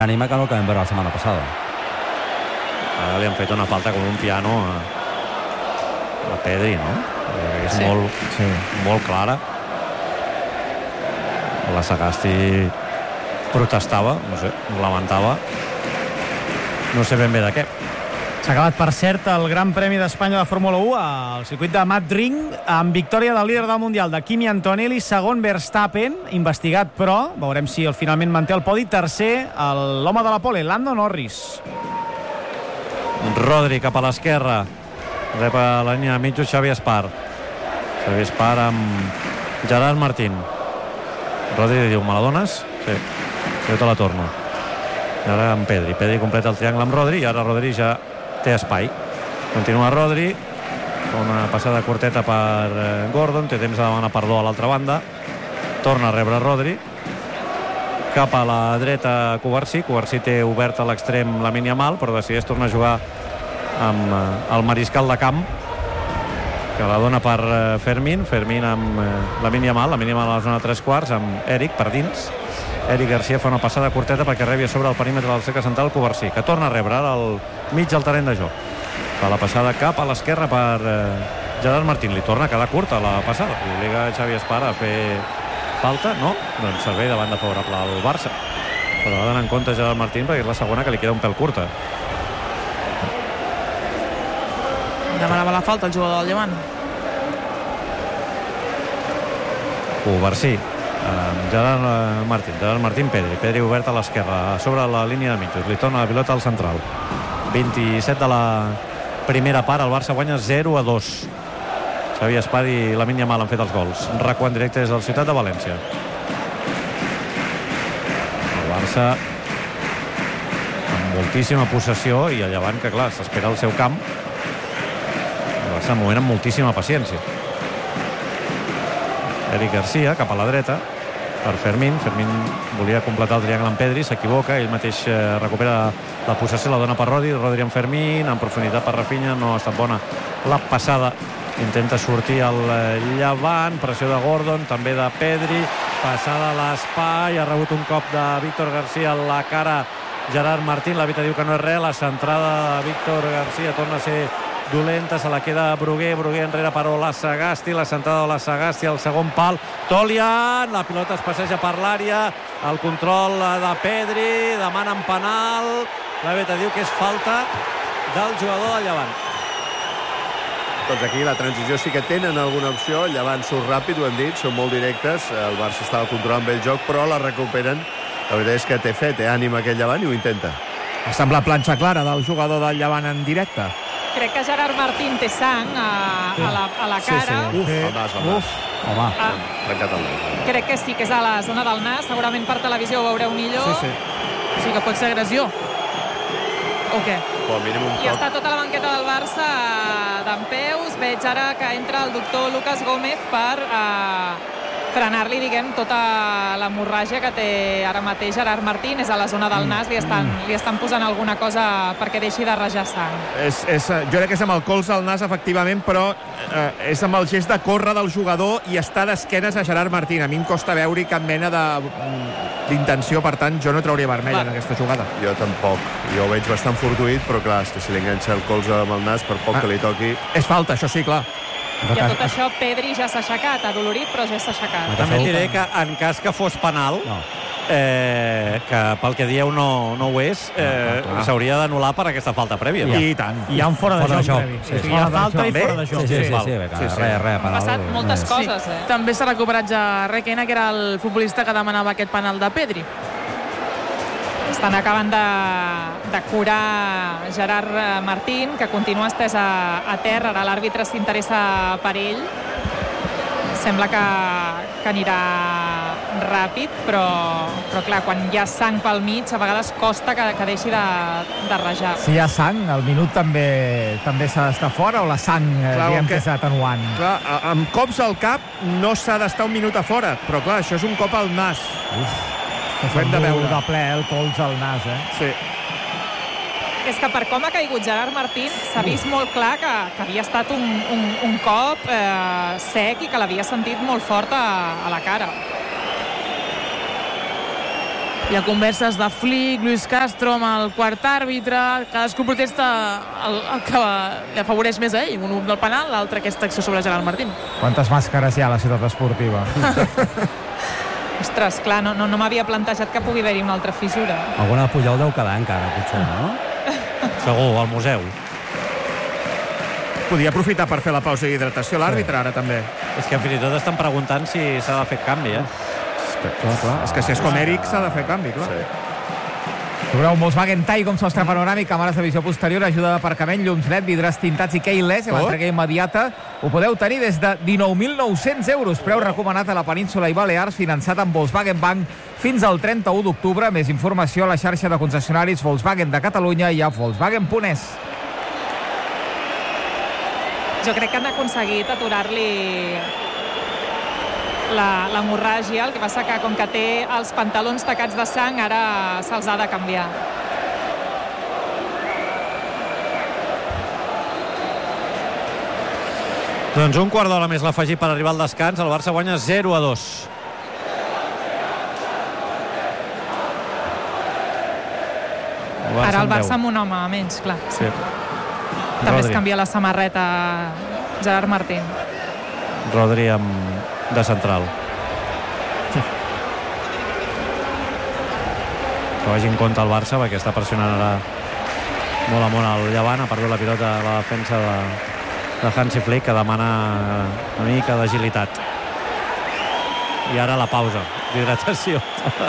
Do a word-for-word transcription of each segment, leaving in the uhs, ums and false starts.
Ànima que no el que vam veure la setmana passada. Ara li han fet una falta com un piano a, a Pedri, no? És sí. molt, sí. molt clara. La Sagasti protestava, no sé, lamentava. No sé ben bé de què. S'ha acabat, per cert, el Gran Premi d'Espanya de Fórmula u al circuit de Madrid amb victòria del líder del Mundial, de Kimi Antonelli, segon Verstappen, investigat, però veurem si el finalment manté el podi. Tercer, l'home de la pole, Lando Norris. Rodri cap a l'esquerra, rep a la línia de mitjos Xavi Espar. Xavi Espar amb Gerard Martín. Rodri diu, me la dones? Sí, jo te la torno. I ara amb Pedri. Pedri completa el triangle amb Rodri i ara Rodri ja té espai. Continua Rodri, fa una passada curteta per Gordon, té temps de demanar perdó a l'altra banda, torna a rebre Rodri, cap a la dreta Covarsí. Covarsí té obert a l'extrem Lamine Yamal, però decideix tornar a jugar amb el mariscal de camp, que la dona per Fermín. Fermín amb Lamine Yamal, Lamine Yamal a la zona de tres quarts amb Eric per dins. Eric Garcia fa una passada curteta perquè rebi a sobre el perímetre del cercle central Covarsí, que torna a rebre ara al mig del terreny de joc. Fa la passada cap a l'esquerra per eh, Gerard Martín. Li torna a quedar curta la passada. Li obliga Xavi Espar a fer falta. No, doncs servei de banda favorable al Barça. Però ha d'anar en compte Gerard Martín perquè és la segona que li queda un pèl curta. Demanava la falta el jugador del Llevant. Covarsí. Um, Gerard Martín, Gerard Martín, Pedri Pedri obert a l'esquerra, sobre la línia de mitjos, li torna la pilota al central. Vint-i-set de la primera part, el Barça guanya zero a dos. Xavi Espar i Lamine Yamal han fet els gols. Recuant directe des de la ciutat de València. El Barça amb moltíssima possessió i el Llevant, que clar, s'espera al seu camp. El Barça movent amb moltíssima paciència. Eric Garcia cap a la dreta per Fermín. Fermín volia completar el triangle amb Pedri, s'equivoca, ell mateix eh, recupera la possessió, la dona per Rodri, Rodri amb Fermín, en profunditat per Rafinha, no ha estat bona la passada, intenta sortir el Llevant, pressió de Gordon, també de Pedri, passada a l'espai, ha rebut un cop de Víctor Garcia a la cara Gerard Martín, l'àrbitre diu que no és res, la centrada de Víctor Garcia torna a ser dolenta, se la queda Bruguer, Bruguer enrere per Ola Sagasti, la centrada d'Ola Sagasti al segon pal, Tolian, la pilota es passeja per l'àrea, el control de Pedri, demanen penal, l'àrbitre diu que és falta del jugador del Llevant. Doncs aquí la transició sí que tenen alguna opció, el Llevant surt ràpid, ho hem dit, són molt directes, el Barça estava controlant bé el joc, però la recuperen. La veritat és que té fe, té ànima aquell Llevant i ho intenta. Ha semblat planxa clara del jugador del Llevant en directe. Crec que Gerard Martín té sang a, a, la, a la cara. Sí, sí. Uf, el nas, el nas. Home. Ah, trencat el nas. crec que sí que és a la zona del nas. Segurament per televisió ho veureu millor. Sí, sí. O sigui que pot ser agressió. O què? Com a mínim un I toc. està tota la banqueta del Barça dempeus. Veig ara que entra el doctor Lucas Gómez per eh, frenar-li, diguem, tota l'hemorràgia que té ara mateix Gerard Martín. És a la zona del nas, li estan, li estan posant alguna cosa perquè deixi de rajar sang. És, és, jo crec que és amb el colze al nas, efectivament, però eh, és amb el gest de córrer del jugador i està d'esquenes a Gerard Martín. A mi em costa veure cap mena d'intenció, per tant, jo no trauria vermella en aquesta jugada. Jo tampoc. Jo ho veig bastant fortuït, però clar, és que si li enganxa el colze amb el nas, per poc ah, que li toqui... És falta, això sí, clar. I a tot això Pedri ja s'ha aixecat, adolorit, però ja s'ha aixecat. També et diré que en cas que fos penal, no. eh, que pel que dieu no, no ho és, eh, no, s'hauria d'anul·lar per aquesta falta prèvia. I, I tant. Hi ha un fora, fora de joc previ. Sí, sí. Hi ha falta i fora de joc. Sí, sí, sí. sí, sí, sí. Res, res, Han passat moltes coses, eh? També s'ha recuperat ja Requena, que era el futbolista que demanava aquest penal de Pedri. Estan acabant de, de curar Gerard Martín, que continua estès a, a terra. Ara l'àrbitre s'interessa per ell. Sembla que, que anirà ràpid, però, però clar, quan hi ha sang pel mig, a vegades costa que, que deixi de, de rajar. Si hi ha sang, el minut també també s'ha d'estar fora, o la sang, clar, diguem que és atenuant? Clar, amb cops al cap no s'ha d'estar un minut a fora, però clar, això és un cop al nas. Uf. Ho hem de veure. De ple, el colze al nas, eh? Sí. És que per com ha caigut Gerard Martín s'ha vist molt clar que, que havia estat un, un, un cop eh, sec i que l'havia sentit molt fort a, a la cara. Hi ha converses de Flick, Luis Castro amb el quart àrbitre, cadascú protesta el, el que li afavoreix més a ell, un del penal, l'altre aquesta acció sobre Gerard Martín. Quantes màscares hi ha a la ciutat esportiva? Ostres, clar, no, no, no m'havia plantejat que pugui haver-hi una altra fissura. Alguna de Pujol deu quedar encara, potser, no? Segur, al museu. Podia aprofitar per fer la pausa d'hidratació l'àrbitre, ara també. És que fins i tot estan preguntant si s'ha de fer canvi, eh? És que, clar, clar. És que si és com Eric s'ha de fer canvi, clar. Sí. Veureu Volkswagen Tay com sostre panoràmic, càmeres de visió posterior, ajuda d'aparcament, llums L E D, vidres tintats i keyless, i l'entrega immediata ho podeu tenir des de dinou mil nou-cents euros, preu recomanat a la península i Balears, finançat amb Volkswagen Bank fins al trenta-u d'octubre. Més informació a la xarxa de concessionaris Volkswagen de Catalunya i a volkswagen punt es. Jo crec que han aconseguit aturar-li la- l'hemorràgia, el que passa que com que té els pantalons tacats de sang, ara se'ls ha de canviar. Doncs un quart d'hora més l'afegit per arribar al descans. El Barça guanya zero a dos. Ara el amb Barça deu. amb un home menys, clar. Sí. També es Rodri. canvia la samarreta Gerard Martín. Rodri amb... de central. Que vagi en compte el Barça perquè està pressionant ara molt amunt al Llevant. Ha perdut la pilota a la defensa de, de Hansi Flick, que demana una mica d'agilitat. I ara la pausa d'hidratació.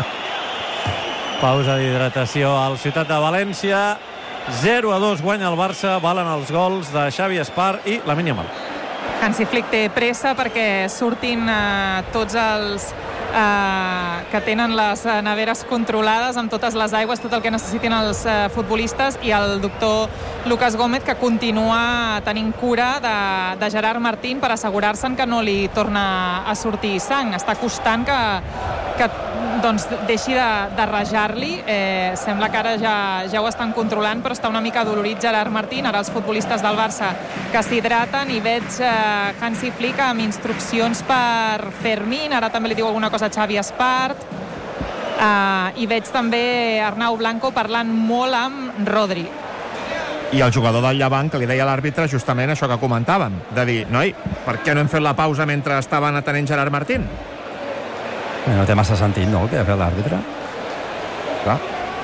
Pausa d'hidratació al Ciutat de València. zero a dos guanya el Barça. Valen els gols de Xavi Espart i Lamine Yamal. Hansi Flick té pressa perquè surtin eh, tots els eh, que tenen les eh, neveres controlades amb totes les aigües, tot el que necessitin els eh, futbolistes, i el doctor Lucas Gómez, que continua tenint cura de, de Gerard Martín per assegurar-se'n que no li torna a sortir sang. Està costant que, que doncs, deixi de, de rajar-li. Eh, sembla que ara ja, ja ho estan controlant, però està una mica dolorit Gerard Martín. Ara els futbolistes del Barça que s'hidraten, i veig eh, Hansi Flick amb instruccions per Fermín. Ara també li diu alguna cosa a Xavi Espart. Eh, I veig també Arnau Blanco parlant molt amb Rodri. I el jugador del Llevant, que li deia a l'àrbitre justament això que comentàvem, de dir, noi, per què no hem fet la pausa mentre estaven atenent Gerard Martín? No té massa sentit, no, el que ha fet l'àrbitre? Clar.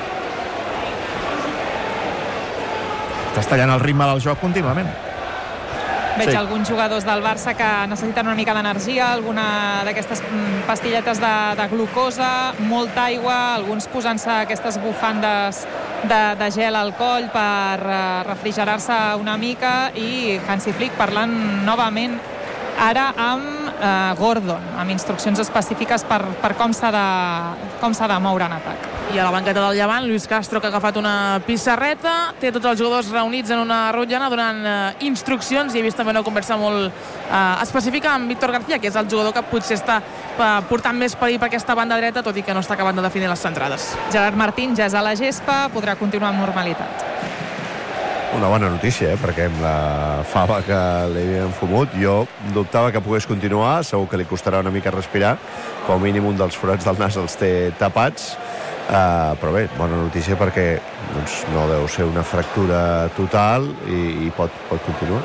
Estàs tallant el ritme del joc contínuament. Veig Sí. alguns jugadors del Barça que necessiten una mica d'energia, alguna d'aquestes mm, pastilletes de, de glucosa, molta aigua, alguns posant-se aquestes bufandes de, de gel al coll per uh, refrigerar-se una mica, i Hansi Flick parlant novament ara amb uh, Gordon, amb instruccions específiques per, per com s'ha de, com s'ha de moure en atac. I a la banqueta del Llevant, Luis Castro, que ha agafat una pissarreta, té tots els jugadors reunits en una rotllana donant eh, instruccions, i he vist també una conversa molt eh, específica amb Víctor García, que és el jugador que potser està eh, portant més perill per aquesta banda dreta, tot i que no està acabant de definir les centrades. Gerard Martín ja és a la gespa, podrà continuar amb normalitat. Una bona notícia, eh? Perquè amb la fava que li havien fumut, jo dubtava que pogués continuar. Segur que li costarà una mica respirar. Com a mínim un dels forats del nas els té tapats. Uh, però bé, bona notícia perquè doncs, no deu ser una fractura total i, i pot, pot continuar.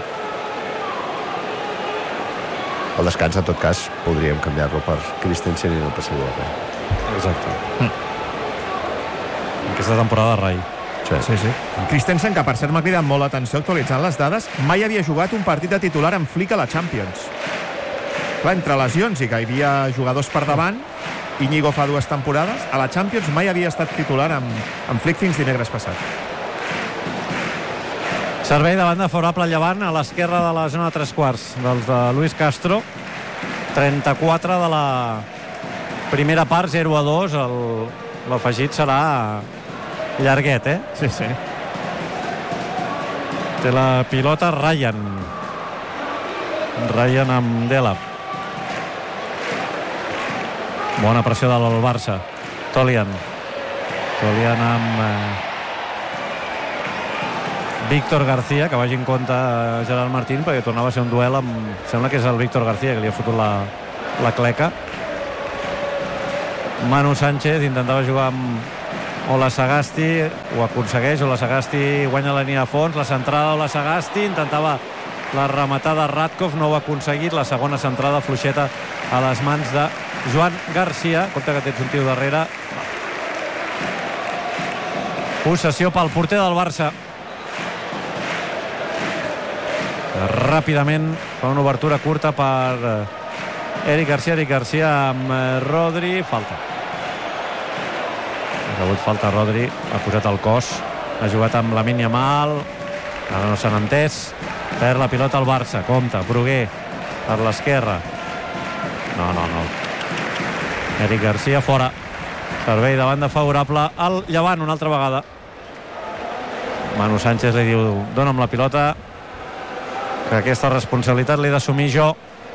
Al descans, en tot cas, podríem canviar-lo per Christensen i no passaria res. Exacte. Mm. Aquesta temporada Rai. Sí, sí, sí. Christensen, que per cert m'ha cridat molt l'atenció actualitzant les dades, mai havia jugat un partit de titular amb Flick a la Champions. Clar, entre lesions i que hi havia jugadors per davant, Íñigo fa dues temporades, a la Champions mai havia estat titular amb, amb Flick fins dimecres passat. Servei de banda favorable al Llevant, a l'esquerra de la zona de tres quarts dels de Luis Castro. trenta-quatre de la primera part, zero a dos. El, l'afegit serà llarguet, eh? Sí, sí. Té la pilota Ryan. Ryan amb Delap. Bona pressió del Barça. Tolian. Tolian amb eh, Víctor García, que vagi en compte Gerard Martín, perquè tornava a ser un duel amb... Sembla que és el Víctor García que li ha fotut la, la cleca. Manu Sánchez intentava jugar amb Ola Sagasti, ho aconsegueix, Ola Sagasti guanya la línia de fons, la centrada Ola Sagasti, intentava la rematada Radkov, no ho ha aconseguit, la segona centrada fluixeta a les mans de Joan Garcia. Compte que tens un tio darrere. Possessió pel porter del Barça. Ràpidament fa una obertura curta per Eric Garcia. Eric Garcia amb Rodri. Falta. Ha rebut falta Rodri. Ha posat el cos. Ha jugat amb Lamine Yamal. Ara no s'han entès. Perd la pilota al Barça. Compte. Bruguer per l'esquerra. No, no, no. Eric Garcia fora. Servei de banda favorable al Llevant una altra vegada. Manu Sánchez li diu: dona'm la pilota, que aquesta responsabilitat l'he d'assumir jo.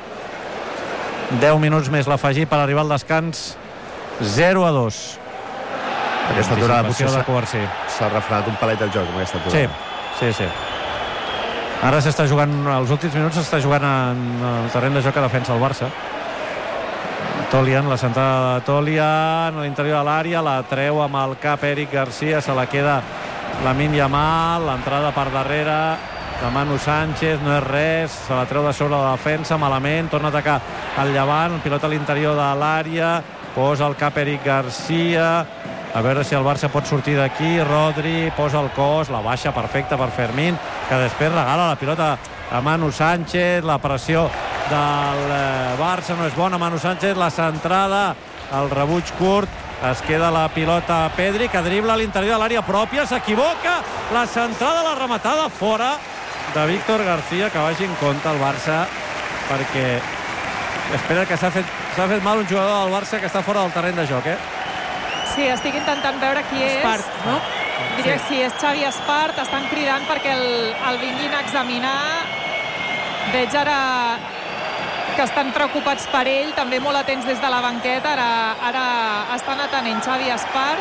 deu minuts més l'afegir per arribar al descans. Zero a dos. Aquesta aturada potser s'ha refrenat un palet del joc amb aquesta aturada. Sí, sí, sí. Ara s'està jugant, als últims minuts s'està jugant en el terreny de joc que defensa el Barça. Tolian, la centrada de Tolian a l'interior de l'àrea, la treu amb el cap Eric Garcia, se la queda Lamine Yamal, l'entrada per darrere de Manu Sánchez, no és res, se la treu de sobre la defensa, malament, torna a atacar el Llevant, pilota a l'interior de l'àrea, posa el cap Eric Garcia, a veure si el Barça pot sortir d'aquí. Rodri posa el cos, la baixa perfecta per Fermín, que després regala la pilota a Manu Sánchez. La pressió del Barça no és bona. Manu Sánchez, la centrada, el rebuig curt, es queda la pilota a Pedri, que dribla a l'interior de l'àrea pròpia, s'equivoca, la centrada, la rematada fora de Víctor García, que vagi en compte el Barça, perquè espera que s'ha fet, s'ha fet mal un jugador del Barça que està fora del terreny de joc, eh? Sí, estic intentant veure qui és. Espart, no? Diria que sí, és Xavi Espart. Estan cridant perquè el, el vinguin a examinar. Veig ara que estan preocupats per ell, també molt atents des de la banqueta. Ara, ara estan atenent Xavi Espart,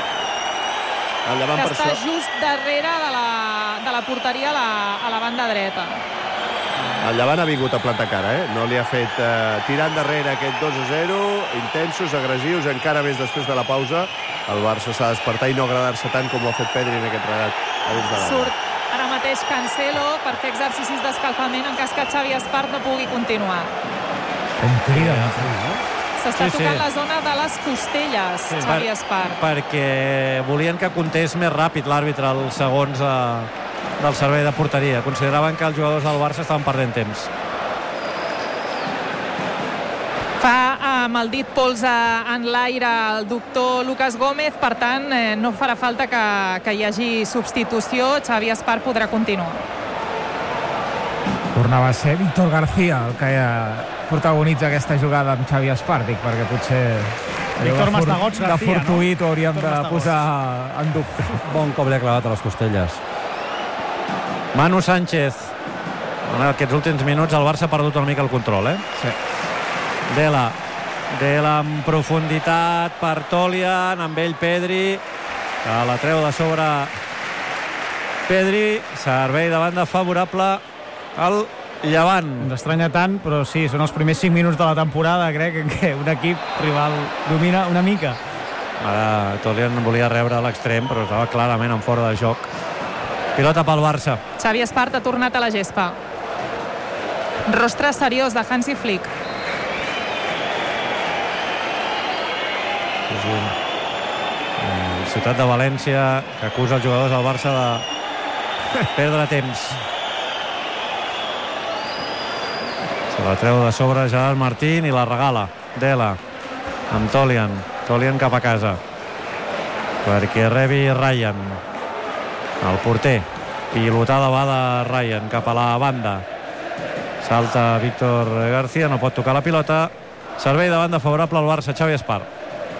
que està just darrere de la, de la porteria a la, a la banda dreta. El Llevant ha vingut a plantar cara, eh? No li ha fet eh, tirar endarrere aquest dos a zero, intensos, agressius, encara més després de la pausa. El Barça s'ha de despertar i no agradar-se tant com ho ha fet Pedri en aquest regat a dins de l'àrea. Surt ara mateix Cancelo per fer exercicis d'escalfament en cas que Xavi Espart no pugui continuar. Com crida, S'està Sí, sí. tocant la zona de les costelles, Sí, Xavi per- Espart. perquè volien que comptés més ràpid l'àrbitre els segons eh, del servei de porteria. Consideraven que els jugadors del Barça estaven perdent temps. Fa amb el dit pols en l'aire el doctor Lucas Gómez, per tant eh, no farà falta que, que hi hagi substitució. Xavi Espart podrà continuar. Tornava a ser Víctor García el que protagonitza aquesta jugada amb Xavi Espart, dic, perquè potser Víctor de for- Mastagots García, de fortuït ho hauríem Víctor de Mastagots. posar en dubte. Bon cop li ha clavat a les costelles. Manu Sánchez. En aquests últims minuts el Barça ha perdut una mica el control, eh? Sí. Dela. Dela en profunditat per Tolian, amb ell Pedri, que la treu de sobre Pedri. Servei de banda favorable al Llevant. Ens estranya tant, però sí, són els primers cinc minuts de la temporada, crec, en què un equip rival domina una mica. Ara Tolian volia rebre a l'extrem, però estava clarament en fora de joc. Pilota pel Barça. Xavi Espart ha tornat a la gespa. Rostre seriós de Hansi Flick. És un... eh, Ciutat de València, que acusa els jugadors del Barça de perdre temps. Se la treu de sobre Gerard Martín i la regala Dela amb Tolian. Tolian cap a casa perquè rebi Ryan, el porter. Pilotada va de Ryan cap a la banda. Salta Víctor García, no pot tocar la pilota. Servei de banda favorable al Barça. Xavi Espart.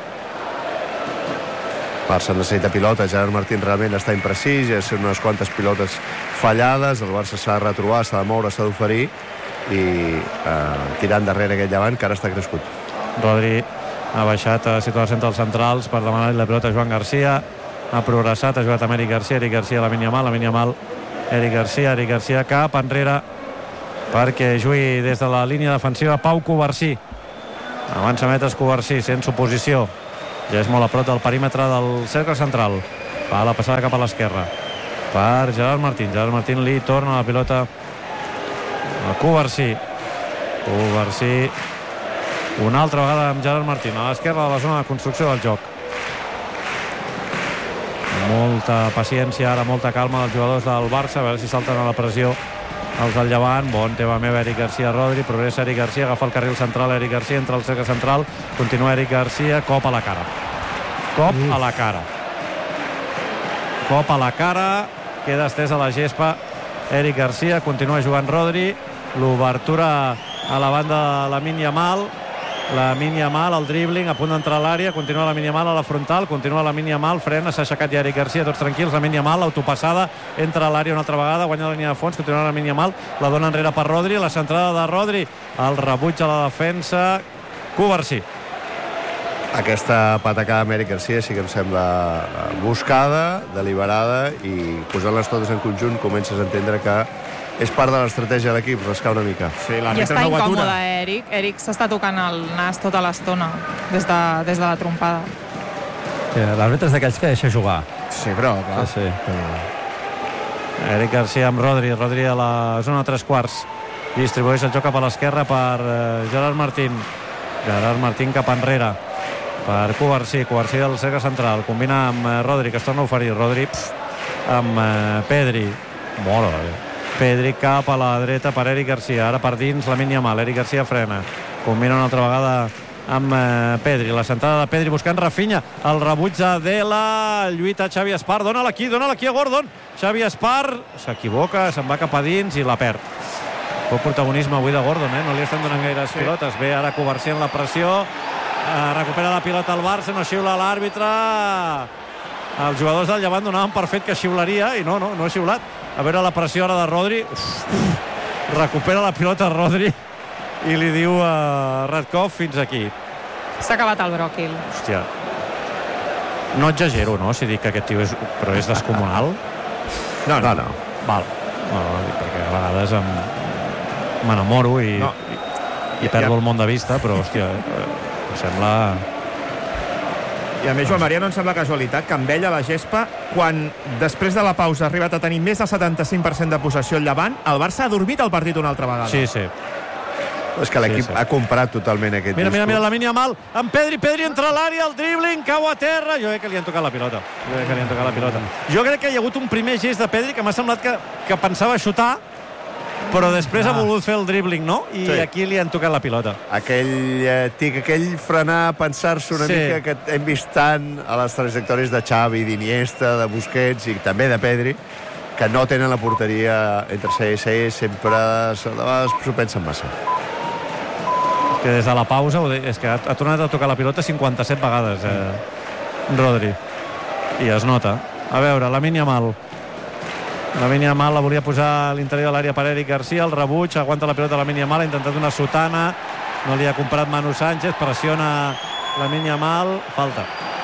Barça necessita pilota, Gerard Martín realment està imprecís, ja són unes quantes pilotes fallades, el Barça s'ha de retrobar, s'ha de moure, s'ha d'oferir, i eh, tirant darrere aquest Llevant, que ara està crescut. Rodri ha baixat a situar centrals centrals per demanar la pilota a Joan Garcia. Ha progressat, ha jugat amb Eric Garcia, Eric Garcia, Lamine Yamal, Lamine Yamal, Eric Garcia, Eric Garcia cap enrere perquè jugui des de la línia defensiva Pau Covarsí. Avança metres Covarsí, sense oposició. Ja és molt a prop del perímetre del cercle central. Fa la passada cap a l'esquerra per Gerard Martín. Gerard Martín li torna la pilota a Covarsí. Covarsí una altra vegada amb Gerard Martín a l'esquerra de la zona de construcció del joc. Molta paciència ara, molta calma dels jugadors del Barça, a veure si salten a la pressió els del Llevant. Bon tema meu, Eric Garcia, Rodri, progressa Eric Garcia, agafa el carril central Eric Garcia, entra al cercle central, continua Eric Garcia, cop a la cara cop Uf. a la cara cop a la cara, queda estès a la gespa Eric Garcia, continua jugant Rodri, l'obertura a la banda de Lamine Yamal, Lamine Yamal, el dribbling, a punt d'entrar a l'àrea, continua Lamine Yamal a la frontal, continua Lamine Yamal, frena, s'ha aixecat ja Eric Garcia, tots tranquils, Lamine Yamal, autopassada, entra a l'àrea una altra vegada, guanya la línia de fons, continua Lamine Yamal, la dona enrere per Rodri, la centrada de Rodri, el rebuig a la defensa, Covarsí. Aquesta patacada amb Eric Garcia sí que em sembla buscada, deliberada, i posant-les totes en conjunt comences a entendre que és part de l'estratègia de l'equip, rascar una mica. Sí, I està no incòmode, Eric. Eric s'està tocant el nas tota l'estona, des de, des de la trompada. Sí, l'àrbitre és d'aquells que deixa jugar. Sí, però, clar. Sí, sí. Eric Garcia amb Rodri, Rodri a la zona de tres quarts. Distribueix el joc cap a l'esquerra per eh, Gerard Martín. Gerard Martín cap enrere per Covarsí, Covarsí del cercle central. Combina amb eh, Rodri, que es torna a oferir. Rodri pff, amb eh, Pedri. Mola, eh? Pedri cap a la dreta per Eric Garcia, ara per dins Lamine Yamal, Eric Garcia frena, combina una altra vegada amb eh, Pedri, la sentada de Pedri buscant Rafinha, el rebuig de Dela, lluita Xavi Espar, dona-la aquí, dona-la aquí a Gordon, Xavi Espar s'equivoca, se'n va cap a dins i la perd. Poc protagonisme avui de Gordon, eh? No li estan donant gaires sí. pilotes, ve ara Covarsí en la pressió, eh, recupera la pilota al Barça, no xiula l'àrbitre, els jugadors del Llevant donaven per fet que xiularia i no, no, no ha xiulat. A veure la pressió ara de Rodri. Uf, recupera la pilota Rodri i li diu a Radkov fins aquí. S'ha acabat el bròquil. Hòstia. No exagero, no? Si dic que aquest tio és, però és descomunal. No, no, no. Val. No, perquè a vegades em... m'enamoro i, no. i, i perdo el món de vista, però, hòstia, em sembla... I a més, Joan Maria, no em sembla casualitat que amb ell a la gespa, quan després de la pausa ha arribat a tenir més del setanta-cinc per cent de possessió al Llevant, el Barça ha dormit el partit una altra vegada. Sí, sí. És que l'equip sí, sí. ha comprat totalment aquest mira, discurs. Mira, mira, Lamine Yamal, amb Pedri, Pedri entra a l'àrea, el dribbling, cau a terra, jo crec que li han tocat la pilota. Jo crec que li han tocat la pilota. Jo crec que hi ha hagut un primer gest de Pedri que m'ha semblat que, que pensava xutar, però després ah. ha volgut fer el dribbling, no? I sí. aquí li han tocat la pilota. Aquell eh, tic, aquell frenar, pensar-se una sí. mica que hem vist tant a les trajectòries de Xavi, d'Iniesta, de Busquets i també de Pedri, que no tenen la porteria entre C i C, sempre s'ho pensen massa. És que des de la pausa és que ha, ha tornat a tocar la pilota cinquanta-set vegades, eh, Rodri. I es nota. A veure, Lamine Yamal. Lamine Yamal la volia posar a l'interior de l'àrea per Eric Garcia, el rebuig, aguanta la pilota Lamine Yamal, ha intentat una sotana, no li ha comprat Manu Sánchez, pressiona Lamine Yamal, falta.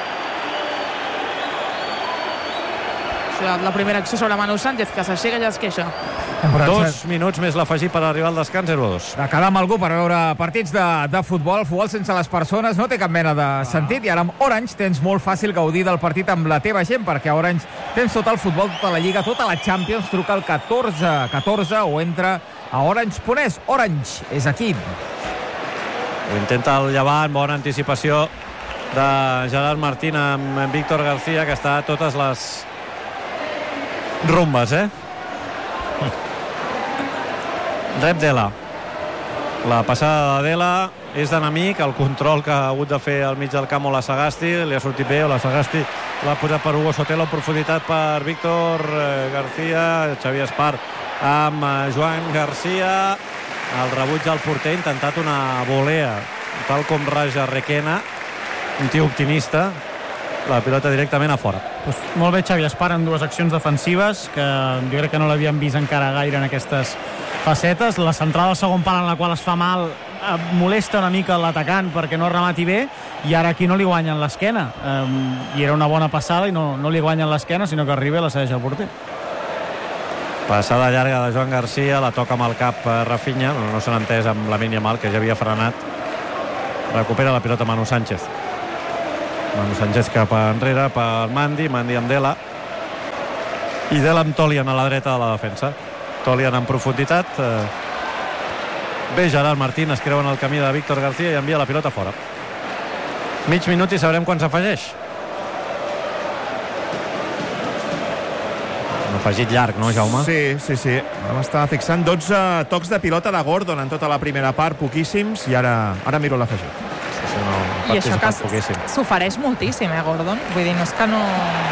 La primera acció sobre Manu Sánchez, que s'aixeca i es queixa. Dos minuts més l'afegir per arribar al descans, zero a dos. De quedar amb algú per veure partits de, de futbol, el futbol sense les persones no té cap mena de ah. sentit, i ara amb Orange tens molt fàcil gaudir del partit amb la teva gent, perquè a Orange tens tot el futbol, tota la Lliga, tota la Champions, truca al catorze catorze o entra a orange punt es. Orange és aquí. Ho intenta el Llevant, bona anticipació de Gerard Martín amb Víctor García, que està a totes les rumbes, eh? Rep Dela. La passada de Dela és d'enemic, el control que ha hagut de fer al mig del camp o la Sagasti, li ha sortit bé, o la Sagasti l'ha posat per Hugo Sotelo en profunditat per Víctor García, Xavi Espar amb Joan Garcia, el rebuig del porter, ha intentat una volea, tal com Raja Requena, un tio optimista, la pilota directament a fora. Pues molt bé Xavi Espar en dues accions defensives, que jo crec que no l'havíem vist encara gaire en aquestes facetes. La centrada al segon pal en la qual es fa mal eh, molesta una mica l'atacant perquè no remati bé, i ara aquí no li guanyen l'esquena. Eh, I era una bona passada i no, no li guanyen l'esquena, sinó que arriba i la segueix el porter. Passada llarga de Joan Garcia, la toca amb el cap Rafinha, no, no s'han entès amb Lamine Yamal, que ja havia frenat. Recupera la pilota Manu Sánchez. Manu Sánchez cap enrere per Mandi, Mandi amb Dela i Dela amb Tolian a la dreta de la defensa. Tolian en profunditat, eh, ve Gerard Martín, es creuen el camí de Víctor García i envia la pilota fora. Mig minut i sabrem quan s'afegeix. Un afegit llarg, no, Jaume? Sí, sí, sí. M'estava fixant dotze tocs de pilota de Gordon en tota la primera part, poquíssims, i ara, ara miro l'afegit. Sí, sí, no, I això que poquíssim. s'ofereix moltíssim, eh, Gordon? Vull dir, no és que no...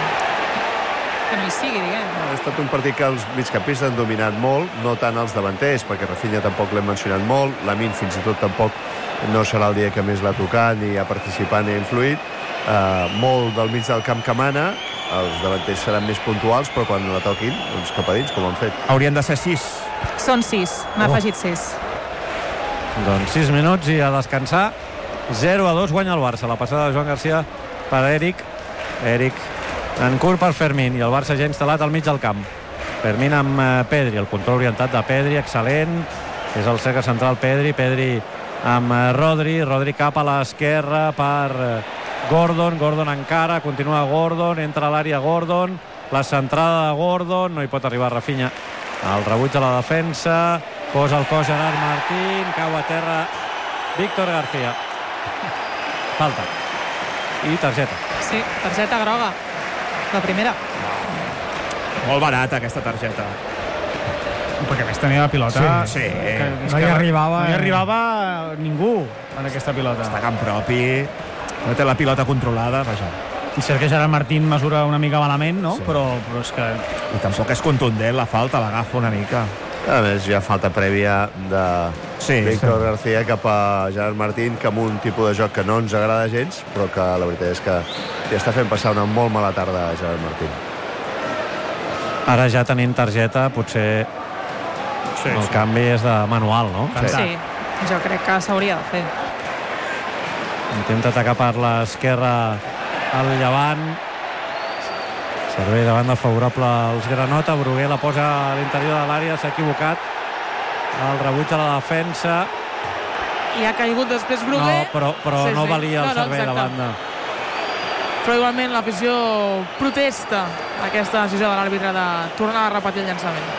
que no hi sigui, diguem. Ha estat un partit que els migcampistes han dominat molt, no tant els davanters, perquè Rafinha tampoc l'hem mencionat molt, Lamine fins i tot tampoc no serà el dia que més l'ha tocat, ni ha participat ni ha influït. Uh, molt del mig del camp que mana, els davanters seran més puntuals, però quan la toquin, doncs cap a dins, com han fet. Haurien de ser sis. Són sis, n'ha Oh. afegit sis. Doncs sis minuts i a descansar. zero a dos guanya el Barça. La passada de Joan García per Eric. Eric en curt per Fermín, i el Barça ja instal·lat al mig del camp. Fermín amb eh, Pedri, el control orientat de Pedri, excel·lent. És el cercle central Pedri, Pedri amb eh, Rodri, Rodri cap a l'esquerra per eh, Gordon, Gordon encara, continua Gordon, entra a l'àrea Gordon, la centrada de Gordon, no hi pot arribar Rafinha. El rebuig de la defensa, posa el cos Gerard Martín, cau a terra Víctor García. Falta. I targeta. Sí, targeta groga. La primera. Molt barata, aquesta targeta. Perquè a més tenia la pilota... Sí, sí. Que, No hi arribava, No hi eh? arribava ningú en aquesta pilota. Està a camp propi, no té la pilota controlada, vaja. I cert que Gerard Martín mesura una mica malament, no? Sí. Però, però és que... I tampoc és contundent la falta, l'agafa una mica. A més, hi ha falta prèvia de Sí, Víctor sí. García cap a Gerard Martín, que amb un tipus de joc que no ens agrada gens, però que la veritat és que li està fent passar una molt mala tarda a Gerard Martín. Ara ja tenint targeta, potser Sí, el canvi és de manual, no? Sí, jo crec que s'hauria de fer. Intenta atacar per l'esquerra el Llevant. Servei de banda favorable als Granota. Bruguer la posa a l'interior de l'àrea, s'ha equivocat. El rebuig a la defensa. I ha caigut després Bruguer. No, però, però Sí, no sí. valia el No, no, servei de exacte. banda. Però igualment l'afició protesta aquesta decisió de l'àrbitre de tornar a repetir el llançament.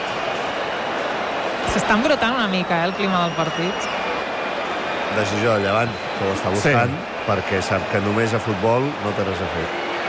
S'està embrutant una mica, eh, el clima del partit. Decisió del Llevant, que ho està buscant, sí, perquè sap que només a futbol no té res a fer.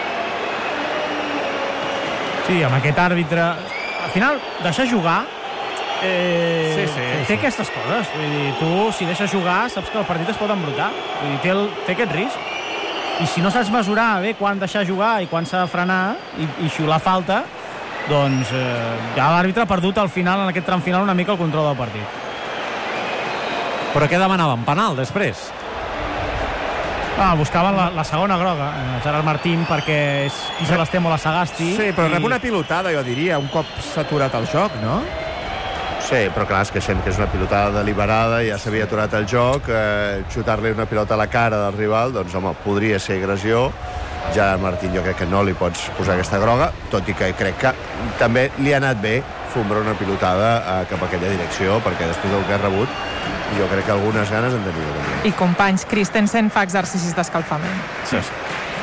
Sí, amb aquest àrbitre... Al final, deixar jugar... Eh, Sí, sí, té sí. aquestes coses. Vull dir, tu, si deixes jugar, saps que el partit es pot embrutar. Vull dir, té, el, té aquest risc. I si no saps mesurar bé quan deixar jugar i quan s'ha de frenar i, i xiular falta, doncs eh, ja l'àrbitre ha perdut al final, en aquest tram final, una mica el control del partit. Però què demanaven? Penal, després? Ah, buscaven la, la segona groga, eh, Gerard Martín, perquè és, qui se l'esté molt a Sagasti. Sí, però i- rep una pilotada, jo diria, un cop s'ha aturat el joc, no? Sí, però clar, és que sent que és una pilotada deliberada, ja s'havia aturat el joc, eh, xutar-li una pilota a la cara del rival, doncs home, podria ser agressió. Ja Martín jo crec que no li pots posar aquesta groga, tot i que crec que també li ha anat bé fombrar una pilotada eh, cap a aquella direcció, perquè després del que ha rebut jo crec que algunes ganes en tenia també. I companys, Christensen fa exercicis d'escalfament. Sí, sí.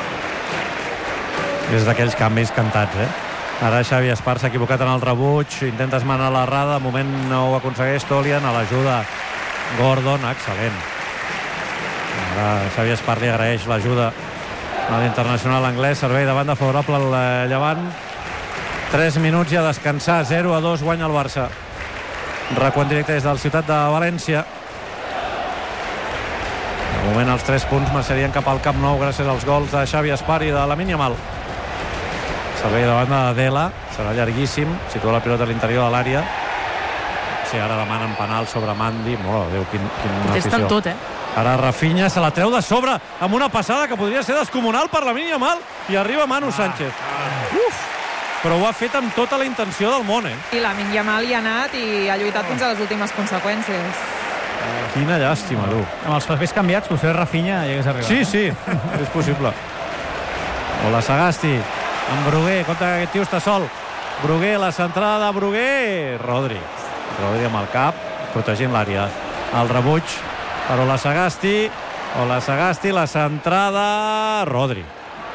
És d'aquells canvis cantats, eh? Ara Xavi Espar s'ha equivocat en el rebuig, intenta esmenar l'errada, de moment no ho aconsegueix Tolian, a l'ajuda Gordon, excel·lent. Ara Xavi Espar li agraeix l'ajuda a l'internacional anglès, servei de banda favorable al eh, Llevant. tres minuts i a descansar, zero a dos guanya el Barça. Recuant directe des del Ciutat de València. De moment els tres punts marxarien cap al Camp Nou gràcies als gols de Xavi Espar i de Lamine Yamal. Servei de banda de Dela, serà llarguíssim, situa la pilota a l'interior de l'àrea. Sí, ara demanen penal sobre Mandi. Mora, Déu, quin, quina Contesta afició. en tot, eh? Ara Rafinha se la treu de sobre amb una passada que podria ser descomunal per Lamine Yamal i arriba Manu Sánchez. Uf! Però ho ha fet amb tota la intenció del món, eh? I Lamine Yamal hi ha anat i ha lluitat fins a les últimes conseqüències. Quina llàstima, tu. Amb els papers canviats, potser Rafinha hi hagués arribat. Sí, sí, és possible. O la Sagasti, amb Bruguer, compte que aquest tio està sol. Bruguer, la centrada de Bruguer. Rodri. Rodri amb el cap, protegint l'àrea. El rebuig per Ola Sagasti. Ola Sagasti, la centrada... Rodri.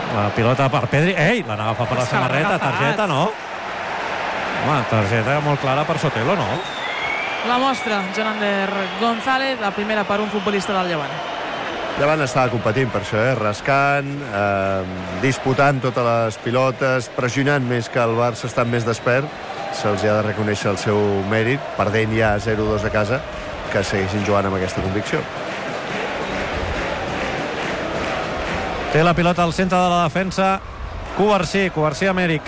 La pilota per Pedri. Ei, l'han agafat per la samarreta. Targeta, no? Home, targeta molt clara per Sotelo, no? La mostra, Jonander González, la primera per un futbolista del Llevant. Llevant estava competint per això, eh? Rascant, eh, disputant totes les pilotes, pressionant més que el Barça, estan més despert. Se'ls ha de reconèixer el seu mèrit, perdent ja zero dos a casa, que segueixin jugant amb aquesta convicció. Té la pilota al centre de la defensa Cubarsí, Cubarsí amb Eric.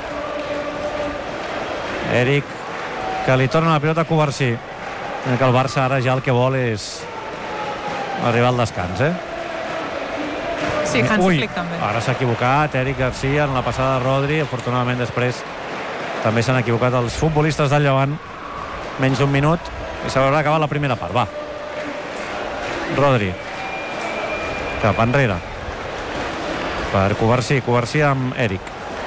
Eric, que li torna la pilota a Cubarsí. Que el Barça ara ja el que vol és arribar al descans, eh? Sí, Hansi Flick també. Ara s'ha equivocat Eric Garcia en la passada de Rodri. Afortunadament després també s'han equivocat els futbolistes del Llevant. Menys d'un minut i s'haurà acabat la primera part. Va. Rodri. Cap enrere. Per Cubarsí. Cubarsí amb Eric.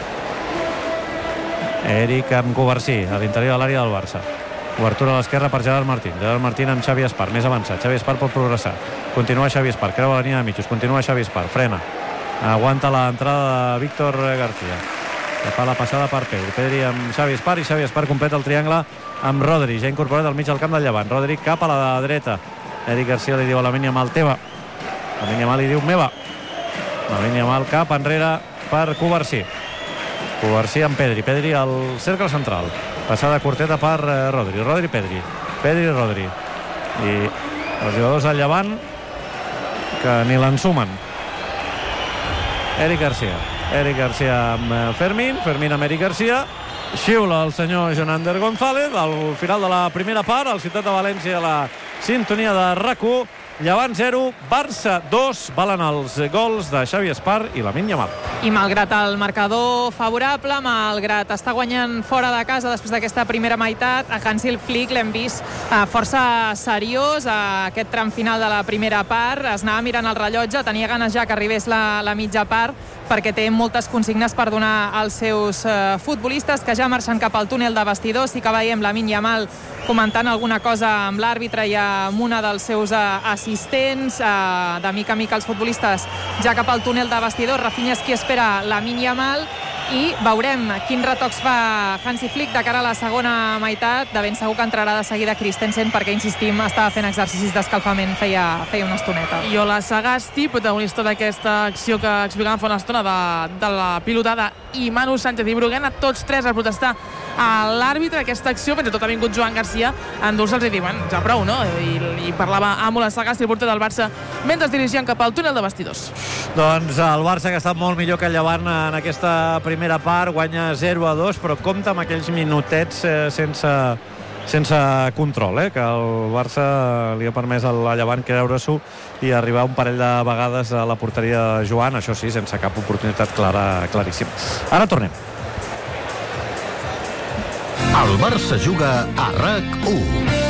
Eric amb Cubarsí a l'interior de l'àrea del Barça. Obertura a l'esquerra per Gerard Martín. Gerard Martín amb Xavi Espar, més avançat. Xavi Espar pot progressar. Continua Xavi Espar, creua la línia de mitjos. Continua Xavi Espar, frena. Aguanta l'entrada de Víctor García. Que fa la passada per Pedri. Pedri amb Xavi Espar i Xavi Espar completa el triangle amb Rodri. Ja incorporat al mig del camp del Llevant. Rodri cap a la dreta. Eric Garcia li diu a Lamine Yamal teva. Lamine Yamal li diu meva. Lamine Yamal cap enrere per Cubarsí. Cubarsí amb Pedri. Pedri al cercle central. Passada curteta per Rodri. Rodri, Pedri. Pedri, Rodri. I els jugadors del Llevant que ni l'ensumen. Eric Garcia. Eric Garcia amb Fermín. Fermín amb Eric Garcia. Xiula el senyor Jonander González al final de la primera part. Al Ciutat de València, la sintonia de RAC u. Llevant zero, Barça dos. Valen els gols de Xavi Espar i Lamine Yamal. I malgrat el marcador favorable, malgrat estar guanyant fora de casa després d'aquesta primera meitat, a Hansi Flick l'hem vist eh, força seriós a aquest tram final de la primera part. Es anava mirant el rellotge, tenia ganes ja que arribés la, la mitja part, perquè té moltes consignes per donar als seus eh, futbolistes, que ja marxen cap al túnel de vestidors. Sí que veiem Lamine Yamal comentant alguna cosa amb l'àrbitre i amb una dels seus eh, assistents. Eh, de mica a mica els futbolistes ja cap al túnel de vestidors. Rafinha és qui espera Lamine Yamal i veurem quins retocs fa Hansi Flick de cara a la segona meitat. De ben segur que entrarà de seguida Christensen, perquè, insistim, estava fent exercicis d'escalfament feia, feia una estoneta. I Ola Sagasti, protagonista d'aquesta acció que explicàvem fa una estona de, de la pilotada, i Manu Sánchez i Bruguena, tots tres a protestar a l'àrbitre aquesta acció. Fins i tot ha vingut Joan Garcia a endur-se'ls i diuen ja prou, no? I, i parlava amb Ola Sagasti, el porter del Barça, mentre es dirigien cap al túnel de vestidors. Doncs el Barça, que ha estat molt millor que el Llevant en aquesta primera part, guanya zero a dos, però compta amb aquells minutets eh, sense, sense control, eh, que el Barça li ha permès al Llevant creure-s'ho i arribar un parell de vegades a la porteria de Joan, això sí, sense cap oportunitat clara, claríssima. Ara tornem. El Barça juga a RAC u.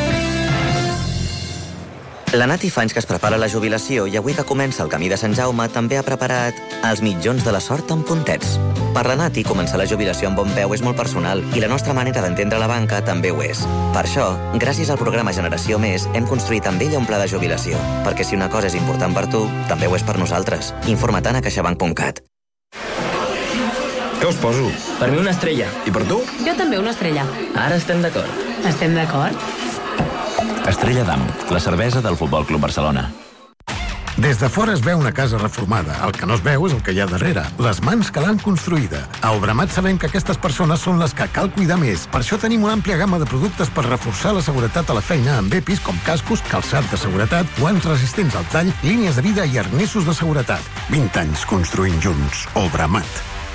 La Nati fa anys que es prepara la jubilació i avui que comença el camí de Sant Jaume també ha preparat els mitjons de la sort amb puntets. Per la Nati, començar la jubilació amb bon peu és molt personal i la nostra manera d'entendre la banca també ho és. Per això, gràcies al programa Generació Més, hem construït amb ella un pla de jubilació, perquè si una cosa és important per tu, també ho és per nosaltres. Informa't a caixabank punt cat. Què us poso? Per mi una estrella. I per tu? Jo també una estrella. Ara estem d'acord. Estem d'acord? Estrella d'Am, la cervesa del Futbol Club Barcelona. Des de fora es veu una casa reformada. El que no es veu és el que hi ha darrere, les mans que l'han construïda. A Obramat sabem que aquestes persones són les que cal cuidar més. Per això tenim una àmplia gamma de productes per reforçar la seguretat a la feina amb EPIs com cascos, calçat de seguretat, guants resistents al tall, línies de vida i arnessos de seguretat. vint anys construint junts. Obramat.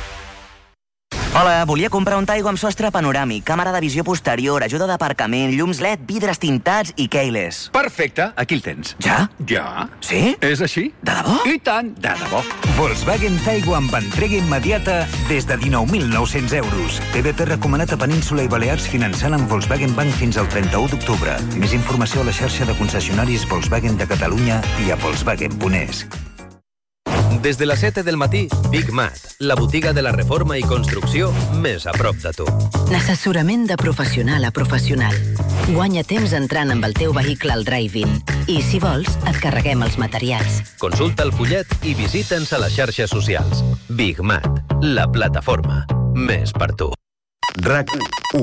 Hola, volia comprar un Taigo amb sostre panoràmic, càmera de visió posterior, ajuda d'aparcament, llums L E D, vidres tintats i keyless. Perfecte, aquí el tens. Ja? Ja. Sí? És així. De debò? I tant, de debò. Volkswagen Taigo amb entrega immediata des de dinou mil nou-cents euros. T V P recomanat a Península i Balears finançant amb Volkswagen Bank fins al trenta-u d'octubre. Més informació a la xarxa de concessionaris Volkswagen de Catalunya i a Volkswagen punt es. Des de les set del matí, Big Mat, la botiga de la reforma i construcció més a prop de tu. Assessorament de professional a professional. Guanya temps entrant amb el teu vehicle al drive-in. I, si vols, et carreguem els materials. Consulta el fullet i visita'ns a les xarxes socials. Big Mat, la plataforma més per tu. RAC u.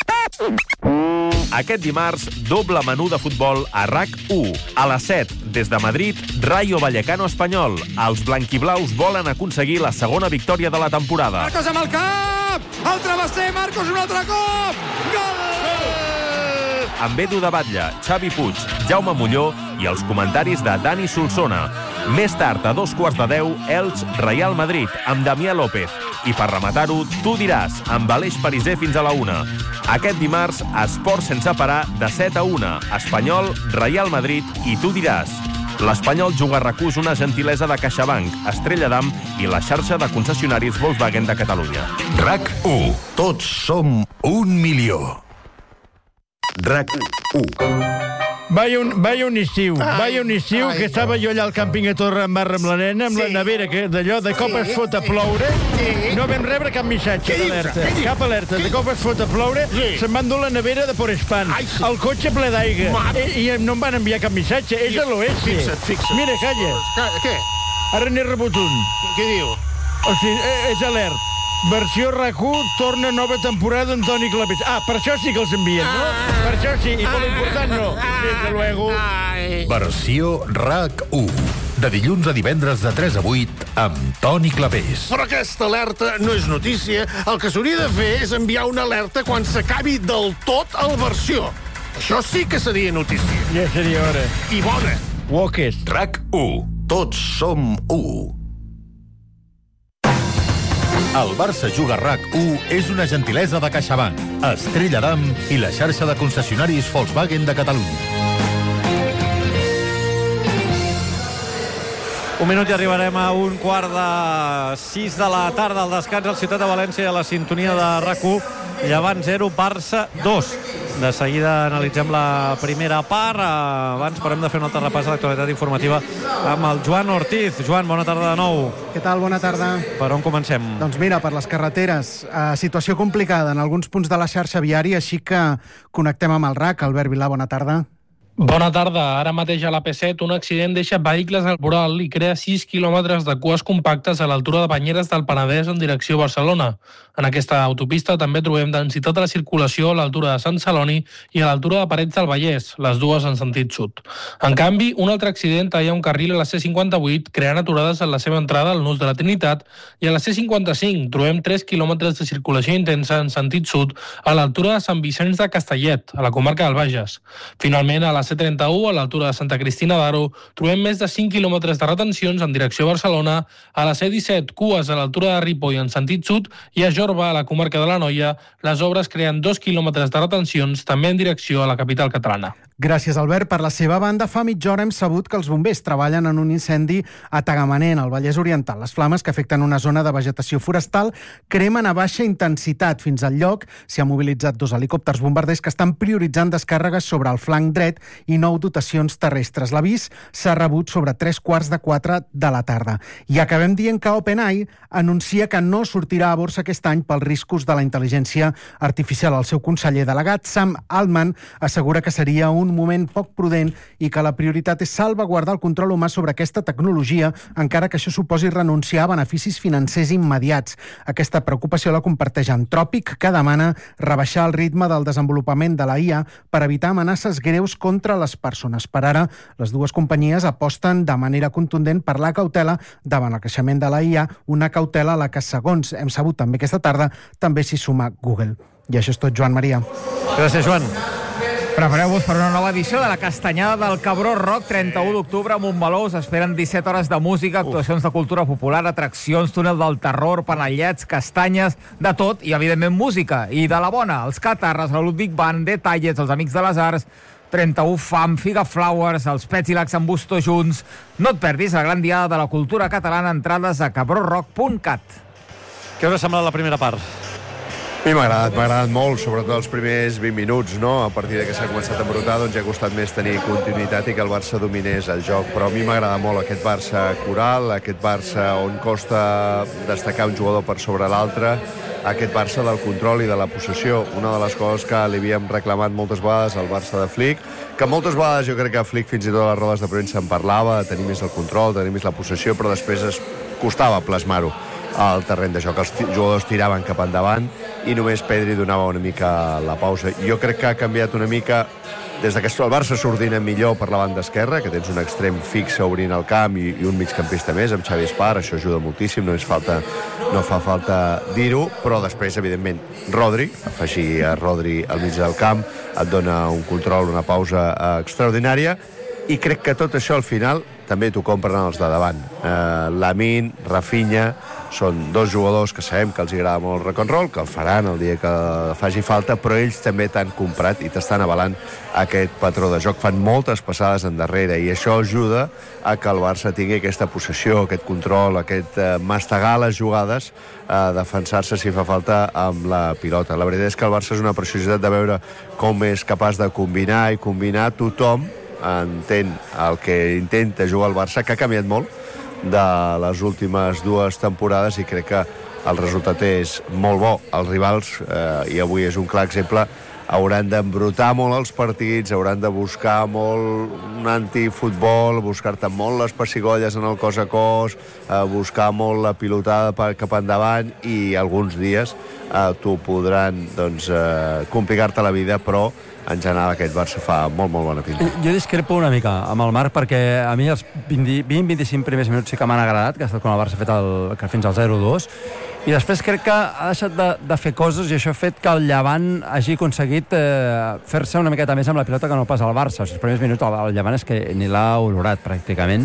Aquest dimarts, doble menú de futbol a RAC u. A les set, des de Madrid, Rayo Vallecano Espanyol. Els blanquiblaus volen aconseguir la segona victòria de la temporada. Marcos amb el cap! El travesser, Marcos un altre cop! Gol! Amb Edu de Batlle, Xavi Puig, Jaume Molló i els comentaris de Dani Solsona. Més tard, a dos quarts de deu, Elx Real Madrid, amb Damià López. I per rematar-ho, Tu diràs, amb Aleix Pariser fins a la una. Aquest dimarts, esport sense parar, de set a una. Espanyol, Real Madrid i Tu diràs. L'Espanyol juga a RAC u, una gentilesa de CaixaBank, Estrella d'Am i la xarxa de concessionaris Volkswagen de Catalunya. RAC u. Tots som un milió. RAC u. Vaya un, vaya un estiu, vaya un estiu que estava jo allà al càmping a Torre en Barra amb la nena, amb la nevera, que d'allò de cop es fot a ploure, no vam rebre cap missatge d'alerta, cap alerta, de cop es fot a ploure, se'n van dur la nevera de Porespan, el cotxe ple d'aigua, i no em van enviar cap missatge, és a l'oest. Fixa't, fixa't. Mira, calla. Què? Ara n'he rebut un. Què diu? O sigui, és alert. Versió RAC u, torna nova temporada Antoni Clapés. Ah, per això sí que els envien, no? Per això sí, i per l'important no. Desde luego. Versió RAC u. De dilluns a divendres de tres a vuit amb Toni Clapés. Però aquesta alerta no és notícia. El que s'hauria de fer és enviar una alerta quan s'acabi del tot el versió. Això sí que seria notícia. Ja seria hora. I bona. Walkers. RAC u. Tots som u. El Barça Juga RAC u és una gentilesa de CaixaBank, Estrella d'Am i la xarxa de concessionaris Volkswagen de Catalunya. Un minut i arribarem a un quart de sis de la tarda al descans al Ciutat de València a la sintonia de RAC u. Llevant zero, Barça dos. De seguida analitzem la primera part. Abans però hem de fer un altre repàs a l'actualitat informativa amb el Joan Ortiz. Joan, bona tarda de nou. Què tal? Bona tarda. Per on comencem? Doncs mira, per les carreteres. Eh, situació complicada en alguns punts de la xarxa viària, així que connectem amb el RAC. Albert Vilà, bona tarda. Bona tarda. Ara mateix a la P set un accident deixa vehicles al voral i crea sis quilòmetres de cues compactes a l'altura de Banyeres del Penedès en direcció a Barcelona. En aquesta autopista també trobem densitat de la circulació a l'altura de Sant Celoni i a l'altura de Parets del Vallès, les dues en sentit sud. En canvi, un altre accident talla un carril a la C cinquanta-vuit, creant aturades en la seva entrada al nus de la Trinitat, i a la C cinquanta-cinc trobem tres quilòmetres de circulació intensa en sentit sud a l'altura de Sant Vicenç de Castellet, a la comarca del Bages. Finalment, a la C trenta-u, a l'altura de Santa Cristina d'Aro, trobem més de cinc quilòmetres de retencions en direcció a Barcelona, a la C disset, cues a l'altura de Ripoll en sentit sud, i a Jorba, a la comarca de la Noia, les obres creen dos quilòmetres de retencions, també en direcció a la capital catalana. Gràcies, Albert. Per la seva banda, fa mitja hora hem sabut que els bombers treballen en un incendi a Tagamanent, al Vallès Oriental. Les flames, que afecten una zona de vegetació forestal, cremen a baixa intensitat. Fins al lloc s'hi ha mobilitzat dos helicòpters bombarders que estan prioritzant descàrregues sobre el flanc dret i nou dotacions terrestres. L'avís s'ha rebut sobre tres quarts de quatre de la tarda. I acabem dient que OpenAI anuncia que no sortirà a borsa aquest any pels riscos de la intel·ligència artificial. El seu conseller delegat, Sam Altman, assegura que seria un moment poc prudent i que la prioritat és salvaguardar el control humà sobre aquesta tecnologia, encara que això suposi renunciar a beneficis financers immediats. Aquesta preocupació la comparteix Anthropic, que demana rebaixar el ritme del desenvolupament de la I A per evitar amenaces greus contra les persones. Per ara, les dues companyies aposten de manera contundent per la cautela davant el creixement de la I A, una cautela a la que, segons hem sabut també aquesta tarda, també s'hi suma Google. I això és tot, Joan Maria. Gràcies, Joan. Prepareu-vos per una nova edició de la Castanyada del Cabró Rock, trenta-u d'octubre a Montmeló. Us esperen disset hores de música, actuacions de cultura popular, atraccions, túnel del terror, panellets, castanyes, de tot, i evidentment música. I de la bona, els Catarres, la Ludwig Band, Detalles, els Amics de les Arts, trenta-u Fam, Figa Flowers, els Pets i l'Ax en Busto junts. No et perdis la gran diada de la cultura catalana. Entrades a cabrorock punt cat. Què us ha semblat la primera part? A mi m'ha agradat, m'ha agradat molt, sobretot els primers vint minuts, no? A partir de que s'ha començat a embrutar, doncs ja ha costat més tenir continuïtat i que el Barça dominés el joc. Però a mi m'agrada molt aquest Barça coral, aquest Barça on costa destacar un jugador per sobre l'altre, aquest Barça del control i de la possessió. Una de les coses que li havíem reclamat moltes vegades al Barça de Flick, que moltes vegades jo crec que Flick fins i tot a les rodes de premsa en parlava, de tenir més el control, tenir més la possessió, però després es costava plasmar-ho al terreny de joc. Els jugadors tiraven cap endavant i només Pedri donava una mica la pausa. Jo crec que ha canviat una mica des que el Barça s'ordina millor per la banda esquerra, que tens un extrem fixe obrint el camp i, i un migcampista més, amb Xavi Espar, això ajuda moltíssim, no, és falta, no fa falta dir-ho, però després, evidentment, Rodri, afegir a Rodri al mig del camp, et dona un control, una pausa eh, extraordinària, i crec que tot això al final també t'ho compren els de davant. Eh, Lamine, Rafinha, són dos jugadors que sabem que els agrada molt el rock and roll, que el faran el dia que faci falta, però ells també t'han comprat i t'estan avalant aquest patró de joc. Fan moltes passades endarrere i això ajuda a que el Barça tingui aquesta possessió, aquest control, aquest eh, mastegar les jugades, a defensar-se si fa falta amb la pilota. La veritat és que el Barça és una preciositat de veure com és capaç de combinar i combinar. Tothom entén el que intenta jugar el Barça, que ha canviat molt de les últimes dues temporades i crec que el resultat és molt bo. Els rivals, eh, i avui és un clar exemple, hauran d'embrutar molt els partits, hauran de buscar molt un antifutbol, buscar-te molt les pessigolles en el cos a cos, eh, buscar molt la pilotada cap endavant i alguns dies eh, t'ho podran doncs, eh, complicar-te la vida, però en general aquest Barça fa molt, molt bona pinta. Jo discrepo una mica amb el Marc perquè a mi els vint a vint-i-cinc primers minuts sí que m'han agradat, que ha estat quan el Barça ha fet el, que fins al zero dos, i després crec que ha deixat de, de fer coses i això ha fet que el Llevant hagi aconseguit eh, fer-se una miqueta més amb la pilota que no pas el Barça. O sigui, els primers minuts el, el Llevant és que ni l'ha olorat pràcticament.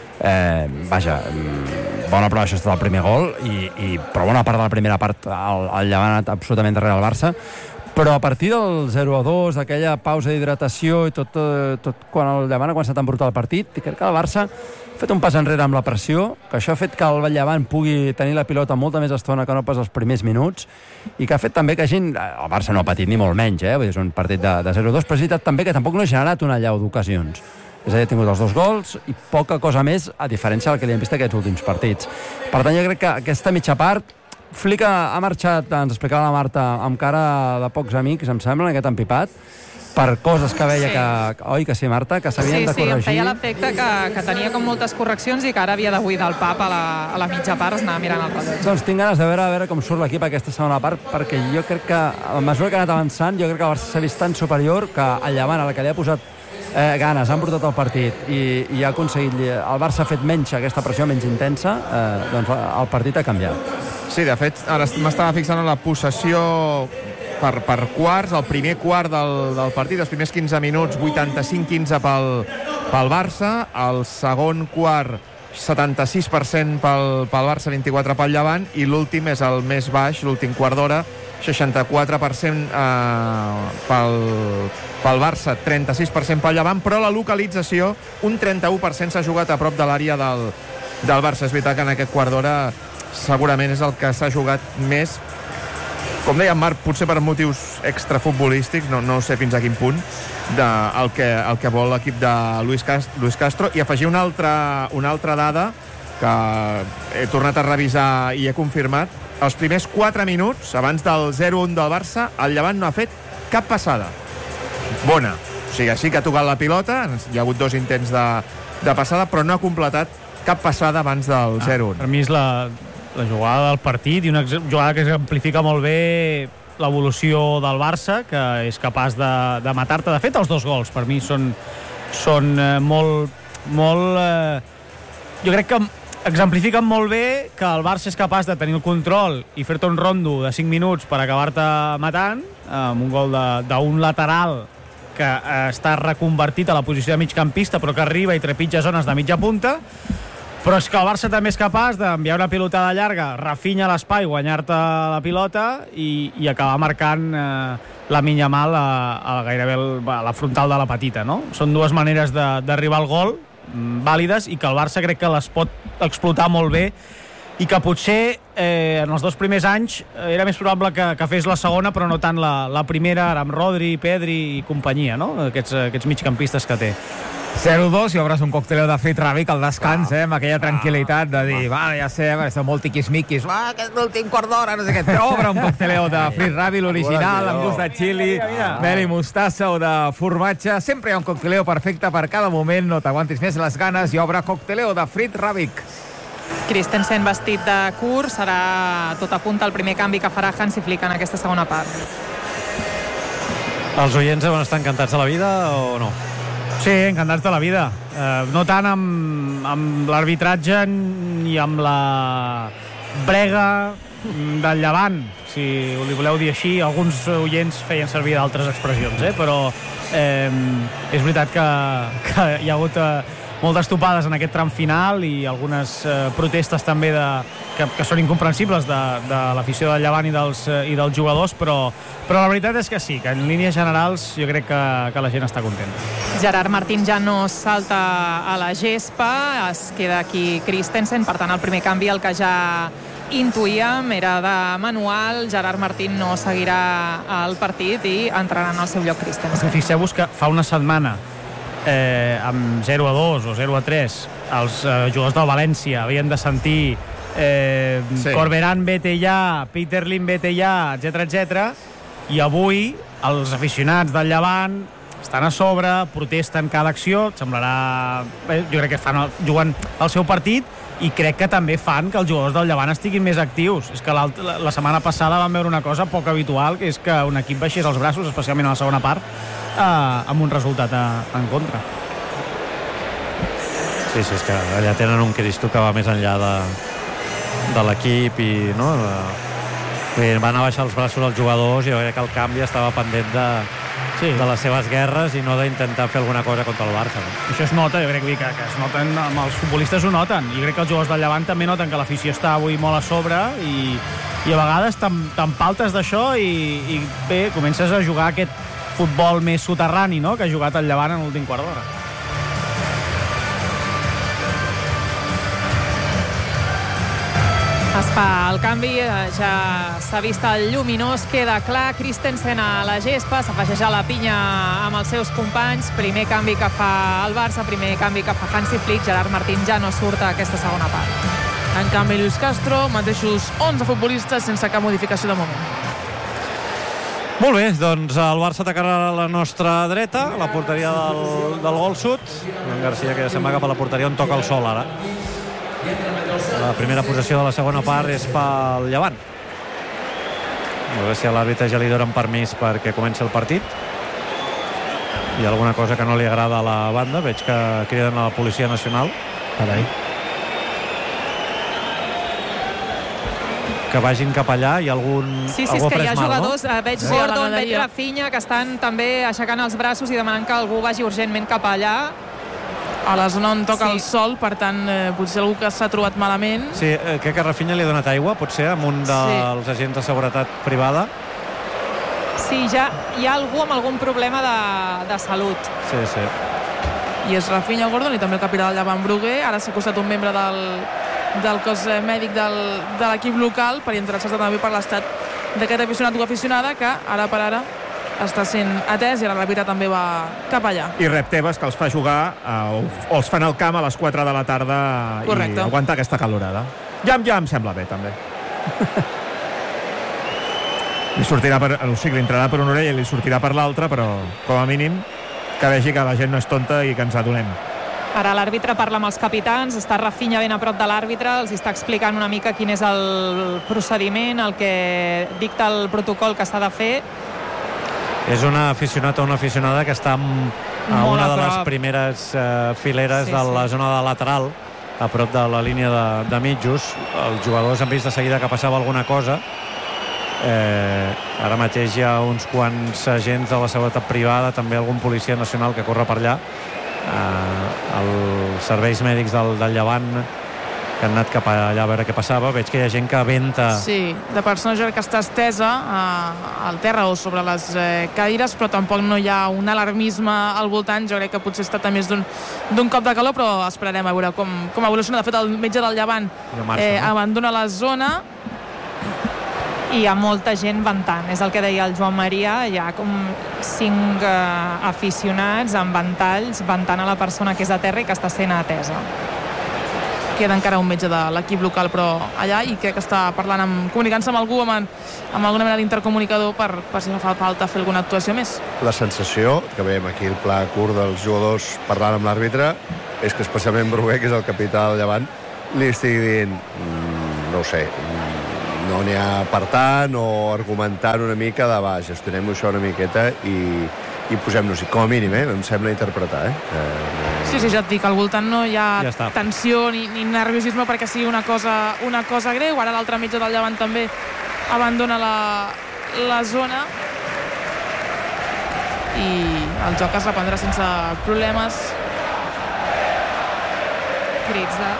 Eh, vaja, bona prova, això ha estat el primer gol, i, i, però bona part de la primera part el, el Llevant ha anat absolutament darrere el Barça. Però a partir del zero a dos, aquella pausa d'hidratació i tot, tot quan el Llevant ha començat a embrutar el partit, i crec que el Barça ha fet un pas enrere amb la pressió, que això ha fet que el Llevant pugui tenir la pilota molta més estona que no pas els primers minuts, i que ha fet també que gent... El Barça no ha patit ni molt menys, eh? Vull dir, és un partit de, de zero a dos, però és veritat també que tampoc no ha generat una allau d'ocasions. És a dir, ha tingut els dos gols i poca cosa més, a diferència del que li hem vist aquests últims partits. Per tant, jo crec que aquesta mitja part Flick ha marxat, ens explicava la Marta, amb cara de pocs amics, em sembla, en aquest empipat, per coses que veia sí. que... Oi que sí, Marta? Que s'havien sí, de corregir. Sí, em feia l'efecte que, que tenia com moltes correccions i que ara havia de buidar el pap a la, a la mitja part, es anava mirant el rellotge. Doncs tinc ganes de veure, a veure com surt l'equip aquesta segona part, perquè jo crec que, a mesura que ha anat avançant, jo crec que el Barça s'ha vist tan superior que el Llevant, a la que li ha posat eh, ganes, han portat el partit i, i ha aconseguit... El Barça ha fet menys aquesta pressió, menys intensa, eh, doncs el partit ha canviat. Sí, de fet, ara m'estava fixant en la possessió per, per quarts, el primer quart del, del partit, els primers quinze minuts, vuitanta-cinc quinze pel, pel Barça, el segon quart, setanta-sis per cent pel, pel Barça, vint-i-quatre pel Llevant, i l'últim és el més baix, l'últim quart d'hora, seixanta-quatre per cent eh, pel, pel Barça, trenta-sis per cent pel Llevant, però la localització, un trenta-u per cent s'ha jugat a prop de l'àrea del, del Barça. És veritat que en aquest quart d'hora segurament és el que s'ha jugat més, com deia Marc, potser per motius extrafutbolístics, no, no sé fins a quin punt, de, el, que, el que vol l'equip de Luis Castro, Luis Castro. I afegir una altra, una altra dada que he tornat a revisar i he confirmat. Els primers quatre minuts, abans del zero a un del Barça, el Llevant no ha fet cap passada bona. O sigui, sí que ha tocat la pilota, hi ha hagut dos intents de, de passada, però no ha completat cap passada abans del zero a un. Ah, per mi és la, la jugada del partit i una jugada que exemplifica molt bé l'evolució del Barça, que és capaç de, de matar-te. De fet, els dos gols per mi són, són eh, molt... molt eh, jo crec que exemplifiquen molt bé que el Barça és capaç de tenir el control i fer-te un rondo de cinc minuts per acabar-te matant, amb un gol d'un lateral que eh, està reconvertit a la posició de migcampista, però que arriba i trepitja zones de mitja punta. Però és que el Barça també és capaç d'enviar una pilotada llarga, Rafinha a l'espai, guanyar-te la pilota i, i acabar marcant eh, la Yamal a, a gairebé el, a la frontal de la petita, no? Són dues maneres d'arribar al gol, vàlides, i que el Barça crec que les pot explotar molt bé i que potser eh, en els dos primers anys era més probable que, que fes la segona, però no tant la, la primera, ara amb Rodri, Pedri i companyia, no? Aquests, aquests migcampistes que té. zero dos i obres un cocteleu de Frit Ràbic al descans, eh, amb aquella tranquil·litat de dir, va, ja sé, està molt tiquismiquis, va, que és l'últim quart d'hora, no sé què, però obre un cocteleu de Frit Ràbic, l'original, amb gust de xili, mel i mostassa o de formatge, sempre hi ha un cocteleu perfecte per cada moment, no t'aguantis més les ganes i obre cocteleu de Frit Ràbic. Christensen vestit de curt, serà tot a punt el primer canvi que farà Hansi Flick en aquesta segona part. Els oients deuen estar encantats de la vida o no? Sí, encantats de la vida. Eh, no tant amb, amb l'arbitratge ni amb la brega del Llevant, si li voleu dir així. Alguns oients feien servir d'altres expressions, eh? Però eh, és veritat que, que hi ha hagut eh, moltes topades en aquest tram final i algunes eh, protestes també de, que, que són incomprensibles de, de l'afició del Llevant i dels, eh, i dels jugadors, però, però la veritat és que sí, que en línies generals jo crec que, que la gent està contenta. Gerard Martín ja no salta a la gespa, es queda aquí Christensen, per tant el primer canvi, el que ja intuïem, era de manual. Gerard Martín no seguirà al partit i entrarà en el seu lloc Christensen. Fixeu-vos que fa una setmana Eh, amb zero a dos o zero a tres els eh, jugadors del València havien de sentir eh, sí. Corberán vete ja, Peter Lim vete ja, etcètera, etcètera, i avui els aficionats del Llevant estan a sobre, protesten cada acció, et semblarà, eh, jo crec que fan el, juguen el seu partit i crec que també fan que els jugadors del Llevant estiguin més actius. És que la, la setmana passada vam veure una cosa poc habitual, que és que un equip baixés els braços, especialment a la segona part, eh, amb un resultat a, en contra. Sí, sí, és que allà tenen un Cristo que va més enllà de, de l'equip i, no? De, van a baixar els braços els jugadors i jo crec que el canvi estava pendent de, sí. de les seves guerres i no d'intentar fer alguna cosa contra el Barça. No? Això es nota, jo crec que, que es noten, amb els futbolistes ho noten, i crec que els jugadors del Llevant també noten que l'afició està avui molt a sobre i, i a vegades t'empaltes d'això i, i bé, comences a jugar aquest futbol més soterrani, no?, que ha jugat el Llevant en l'últim quart d'hora. Es fa el canvi, ja s'ha vist el lluminós, queda clar, Christensen a la gespa, s'afegeix a la pinya amb els seus companys, primer canvi que fa el Barça, primer canvi que fa Hansi Flick, Gerard Martín ja no surt a aquesta segona part. En canvi, Luis Castro, mateixos onze futbolistes sense cap modificació de moment. Molt bé, doncs el Barça atacarà a la nostra dreta, la porteria del, del gol sud, en Garcia que se'n va cap a la porteria on toca el sol ara. La primera possessió de la segona part és pel Llevant. A veure si a l'àrbitre ja li donen permís perquè comenci el partit. Hi ha alguna cosa que no li agrada a la banda. Veig que criden a la Policia Nacional. Carai. Que vagin cap allà. Hi ha algun... Sí, sí, és que hi ha mal, jugadors, no? veig Sí. Gordon, veig Rafinha, que estan també aixecant els braços i demanant que algú vagi urgentment cap allà. A la zona on toca Sí. el sol, per tant, eh, potser algú que s'ha trobat malament. Sí, eh, crec que Rafinha li ha donat aigua, potser, amb un dels sí. agents de seguretat privada. Sí, ja hi ha algú amb algun problema de, de salut. Sí, sí. I és Rafinha Gordon i també el capità del Llevant Bruguer. Ara s'ha acostat un membre del, del cos mèdic del, de l'equip local per interessar-se també per l'estat d'aquest aficionat o aficionada que ara per ara està sent atès i ara l'àrbitre també va cap allà. I rep Tebas, que els fa jugar eh, o, o els fan al camp a les quatre de la tarda. Correcte. I aguantar aquesta calorada. Ja, ja em sembla bé, també. li sortirà per, o sigui, li entrarà per una orella i li sortirà per l'altra, però com a mínim que vegi que la gent no és tonta i que ens adonem. Ara l'àrbitre parla amb els capitans, està Rafinha ben a prop de l'àrbitre, els està explicant una mica quin és el procediment, el que dicta el protocol que s'ha de fer. És una aficionat o una aficionada que està en, a Molt una a de les prop. primeres eh, fileres Sí, de sí. la zona de lateral, a prop de la línia de, de mitjos. Els jugadors han vist de seguida que passava alguna cosa. Eh, ara mateix hi ha uns quants agents de la seguretat privada, també algun policia nacional que corre per allà. Eh, els serveis mèdics del, del Llevant que han anat cap allà a veure què passava. Veig que hi ha gent que venta... Sí, de persona jo crec que està estesa eh, al terra o sobre les eh, cadires, però tampoc no hi ha un alarmisme al voltant. Jo crec que potser es tracta més d'un cop de calor, però esperarem a veure com, com evoluciona. De fet, el metge del Llevant eh, abandona la zona. I hi ha molta gent ventant, és el que deia el Joan Maria, hi ha com cinc eh, aficionats amb ventalls ventant a la persona que és a terra i que està sent atesa. Queda encara un metge de l'equip local però allà, i crec que està parlant amb, comunicant-se amb algú, amb, amb alguna mena d'intercomunicador per, per si fa falta fer alguna actuació més. La sensació, que veiem aquí el pla curt dels jugadors parlant amb l'àrbitre, és que especialment Bruguer, que és el capità del Llevant, li estigui dient, mm, no ho sé, no n'hi ha per tant, o argumentant una mica de, va, gestionem això una miqueta i, i posem-nos-hi, com a mínim, eh? Em sembla interpretar, eh? eh Sí, sí, ja et dic, al voltant no hi ha ja tensió ni, ni nerviosisme perquè sigui una cosa, una cosa greu. Ara l'altre metge del Llevant també abandona la, la zona i el joc es reprendrà sense problemes. Crits de...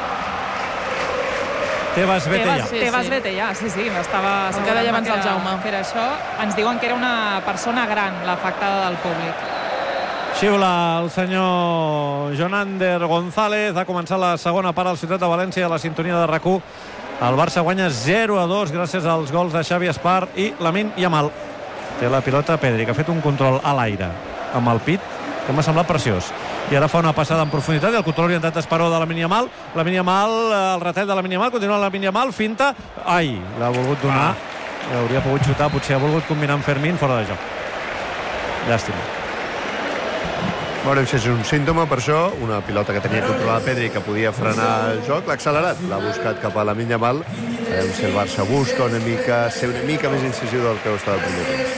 Tebas, vete ja. Sí, Tebas, sí. vete ja, sí, sí, m'estava... El que deia abans el Jaume. Que era això. Ens diuen que era una persona gran, l'afectada del públic. Xiula el senyor Jonander González. Ha començat la segona part al Ciutat de València, a la sintonia de RAC u. El Barça guanya zero a dos gràcies als gols de Xavi Espart i Lamine Yamal. Té la pilota Pedri, que ha fet un control a l'aire amb el pit, que m'ha semblat preciós. I ara fa una passada en profunditat i el control orientat d'Esparó de Lamine Yamal. Lamine Yamal, el retall de Lamine Yamal, continua Lamine Yamal, finta. Ai, l'ha volgut donar. Ah. Hauria pogut xutar, potser ha volgut combinar amb Fermín, fora de joc. Llàstima. Veurem si és un símptoma, per això, una pilota que tenia controlada Pedri, que podia frenar el joc, l'ha accelerat, l'ha buscat cap a Lamine Yamal. Veurem si el Barça busca una mica, ser una mica més incisiu del que ho estava al primer temps.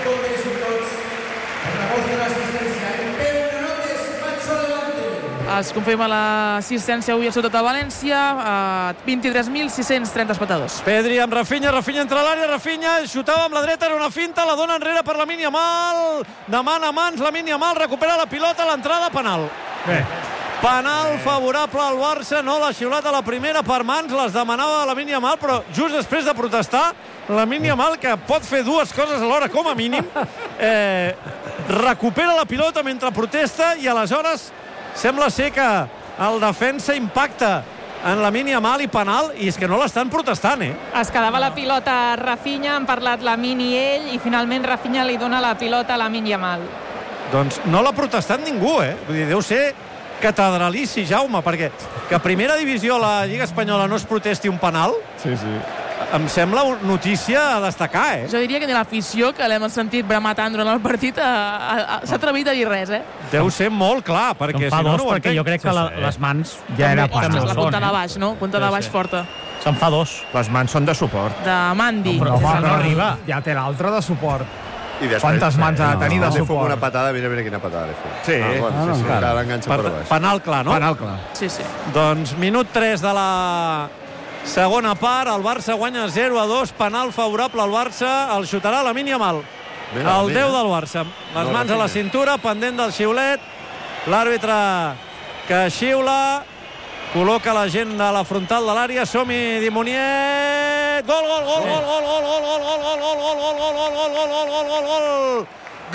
Es confirma l'assistència avui al Ciutat de València, a vint-i-tres mil sis-cents trenta espectadors. Pedri amb Rafinha, Rafinha entra a l'àrea, Rafinha xutava amb la dreta, era una finta, la dona enrere per Lamine Yamal, demana mans, Lamine Yamal recupera la pilota, l'entrada, penal. Bé. Penal favorable al Barça, no l'ha xiulat a la primera per mans, les demanava Lamine Yamal, però just després de protestar, Lamine Yamal, que pot fer dues coses alhora com a mínim, eh, recupera la pilota mentre protesta i aleshores sembla ser que el defensa impacta en Lamine Yamal i penal, i és que no l'estan protestant, eh? Es quedava la pilota a Rafinha, han parlat Lamine i ell, i finalment Rafinha li dona la pilota a Lamine Yamal. Doncs no l'ha protestat ningú, eh? Vull dir, deu ser catedralici, Jaume, perquè que a primera divisió a la Lliga Espanyola no es protesti un penal... Sí, sí. Em sembla una notícia a destacar, eh? Jo diria que ni l'afició, que l'hem sentit bramar tant durant el partit, s'ha atrevit a dir res, eh? Deu ser molt clar, perquè si no, no ho perquè entenc. jo crec que la, les mans ja era penal. La punta de eh? baix, no? Punta de baix forta. Se'n fa dos. Les mans són de suport. De Mandy. No, però, home, no arriba. Ja té l'altre de suport. I després, quantes mans ha de tenir no, de no, suport? Una patada, mira, mira quina patada li fa. Sí. Ah, bueno, ah, sí, sí, no, encara l'enganxa per, per baix. Penal clar, no? Penal clar. Sí, sí. Doncs minut tres de la segona part, el Barça guanya zero a dos, penal favorable al Barça, el xutarà Lamine Yamal. Mira, el mira. deu del Barça. Les No, mans a la Rafinha. cintura, pendent del xiulet. L'àrbitre que xiula, col·loca la gent de la frontal de l'àrea. Som-hi, Dimoniet. Gol, gol, gol, gol, gol, gol, gol, gol, gol, gol, gol, gol, gol, gol, gol, gol, gol, gol, gol, gol.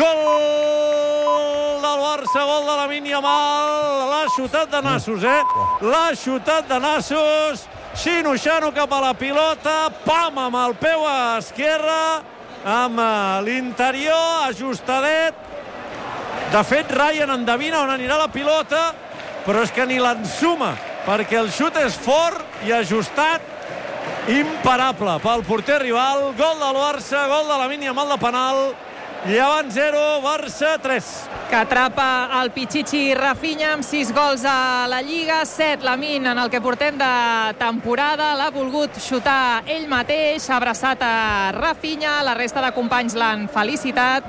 Gol del Barça, gol de Lamine Yamal. L'ha xutat de nassos, eh? L'ha xutat de nassos. Xino-xano cap a la pilota. Pam, amb el peu esquerre. Amb l'interior, ajustadet. De fet, Ryan endevina on anirà la pilota, però és que ni l'ensuma, perquè el xut és fort i ajustat. Imparable pel porter rival. Gol del Barça, gol de Lamine Yamal de penal. Llevant zero, Barça tres. Que atrapa el Pichichi Rafinha amb sis gols a la Lliga, set Lamine en el que portem de temporada. L'ha volgut xutar ell mateix, ha abraçat a Rafinha, la resta de companys l'han felicitat.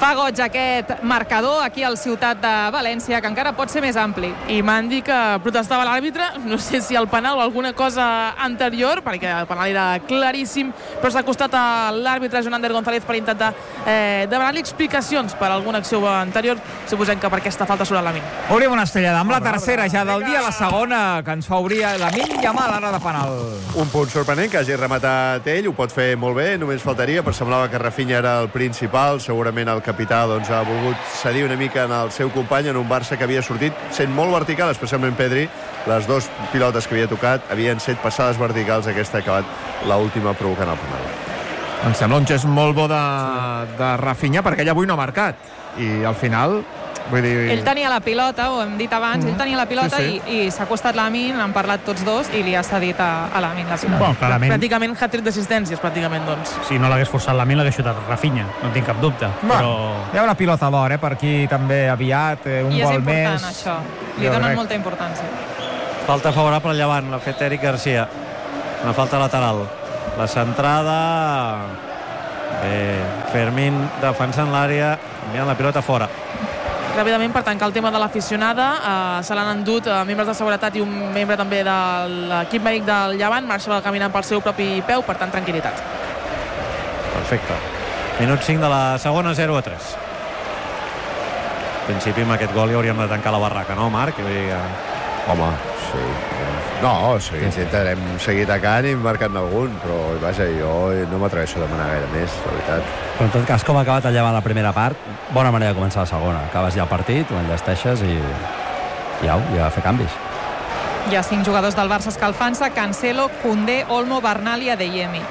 Fa goig aquest marcador aquí al Ciutat de València, que encara pot ser més ampli. I m'han dit que protestava l'àrbitre, no sé si el penal o alguna cosa anterior, perquè el penal era claríssim, però s'ha acostat a l'àrbitre Jonander González per intentar eh, demanar-li explicacions per alguna acció anterior, suposem que per aquesta falta sobre Lamine. Obrim una estrella amb la tercera ja del dia, la segona que ens fa obrir Lamine Yamal ara de penal. Un punt sorprenent que hagi rematat ell, ho pot fer molt bé, només faltaria, però semblava que Rafinha era el principal, segurament el capità doncs, ha volgut cedir una mica en el seu company en un Barça que havia sortit sent molt vertical, especialment Pedri. Les dues pilotes que havia tocat havien set passades verticals, aquesta ha acabat l'última provocant el penal. Em sembla un gest molt bo de, de Rafinha, perquè ell avui no ha marcat. I al final, vull dir... Ell tenia la pilota, ho hem dit abans, mm. ell tenia la pilota sí, sí. i, i s'ha acostat Lamine, han parlat tots dos i li ha cedit a, a Lamine la pilota. Bon, clarament... Pràcticament hat-trick d'assistències, pràcticament, doncs. Si no l'hagués forçat Lamine, l'hagués xutat Rafinha, no en tinc cap dubte. Bueno, però... Hi ha una pilota d'or, eh, per aquí també aviat, eh, un I és gol important, més... això. Li Jo donen crec. molta importància. Falta favorable al Llevant, l'ha fet Eric Garcia. Una falta lateral. La centrada... Bé, Fermín defensant l'àrea, enviant la pilota fora. Ràpidament, per tancar el tema de l'aficionada, eh, se l'han endut eh, membres de seguretat i un membre també de l'equip mèdic del Llevant, marxava caminant pel seu propi peu, per tant, tranquil·litat. Perfecte. Minut cinc de la segona, zero a tres. En principi, amb aquest gol hi hauríem de tancar la barraca, no, Marc? Vull dir que... Home, sí. No, sí, intentarem seguir atacant i marcant algun, però vaja, jo no m'atreveixo a demanar gaire més, la veritat. Però en tot cas, com ha acabat el Llevant la primera part, bona manera de començar la segona. Acabes ja el partit, ho enllesteixes i, i au, i a fer canvis. Hi ha cinc jugadors del Barça escalfant-se: Cancelo, Koundé, Olmo, Bernal i Adeyemi.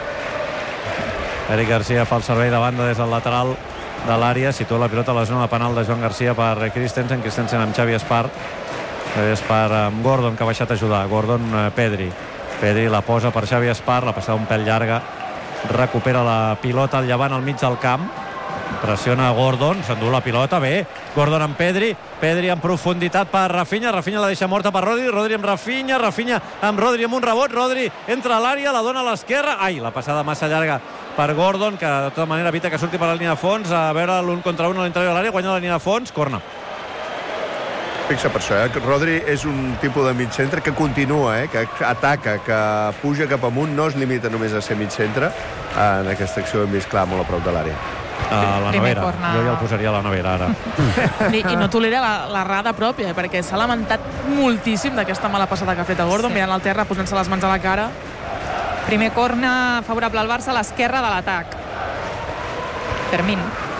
Eric Garcia fa el servei de banda des del lateral de l'àrea, situa la pilota a la zona penal de Joan Garcia per Christensen, Christensen amb Xavi Espar. Xavi Espar amb Gordon, que ha baixat a ajudar. Gordon, eh, Pedri. Pedri la posa per Xavi Espar, la passada un pèl llarga. Recupera la pilota al Llevant al mig del camp. Pressiona Gordon, s'endú la pilota, bé. Gordon amb Pedri, Pedri en profunditat per Rafinha, Rafinha la deixa morta per Rodri, Rodri amb Rafinha, Rafinha amb Rodri amb un rebot, Rodri entra a l'àrea, la dona a l'esquerra, ai, la passada massa llarga per Gordon, que de tota manera evita que surti per la línia de fons, a veure l'un contra un a l'interior de l'àrea, guanya la línia de fons, corna. Fixa per això, eh? Rodri és un tipus de mig centre que continua, eh? Que ataca, que puja cap amunt, no es limita només a ser mig centre. En aquesta acció hem vist clar molt a prop de l'àrea. A la nevera, jo ja el posaria a la nevera ara. I, i no tolera la, la rada pròpia, eh? Perquè s'ha lamentat moltíssim d'aquesta mala passada que ha fet a Gordon, sí. Mirant al terra, posant-se les mans a la cara. Primer corna favorable al Barça a l'esquerra de l'atac. Fermín.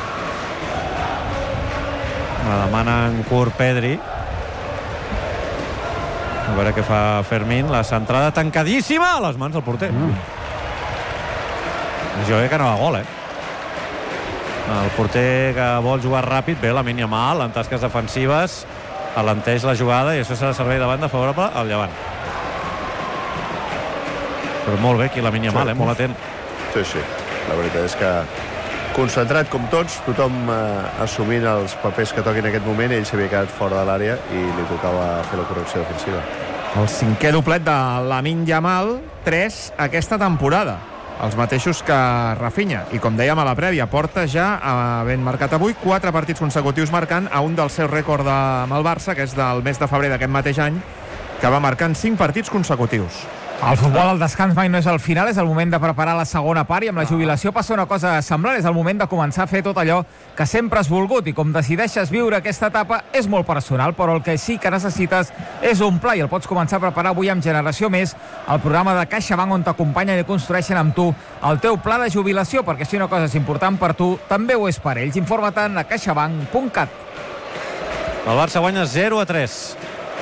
La demana en curt Pedri. A veure què fa Fermín. La centrada tancadíssima a les mans del porter. Mm. Jo crec que no va gol, eh? El porter que vol jugar ràpid, bé, Lamine Yamal, en tasques defensives, alenteix la jugada i això serà servei de banda favorable al Llevant. Però molt bé aquí Lamine Yamal, eh? Molt atent. Sí, sí. La veritat és que concentrat com tots, tothom eh, assumint els papers que toquin en aquest moment, ell s'havia quedat fora de l'àrea i li tocava fer la correcció defensiva. El cinquè doblet de Lamine Yamal, tres aquesta temporada. Els mateixos que Rafinha. I com dèiem a la prèvia, porta ja, havent marcat avui, quatre partits consecutius marcant a un dels seus rècords de, amb el Barça, que és del mes de febrer d'aquest mateix any, que va marcar en cinc partits consecutius. El futbol, el descans mai no és el final, és el moment de preparar la segona part i amb la jubilació passa una cosa semblant, és el moment de començar a fer tot allò que sempre has volgut i com decideixes viure aquesta etapa és molt personal, però el que sí que necessites és un pla i el pots començar a preparar avui amb Generació Més, el programa de CaixaBank on t'acompanyen i construeixen amb tu el teu pla de jubilació, perquè si una cosa és important per tu, també ho és per ells. Informa-te'n a caixabank punt cat. El Barça guanya zero a tres.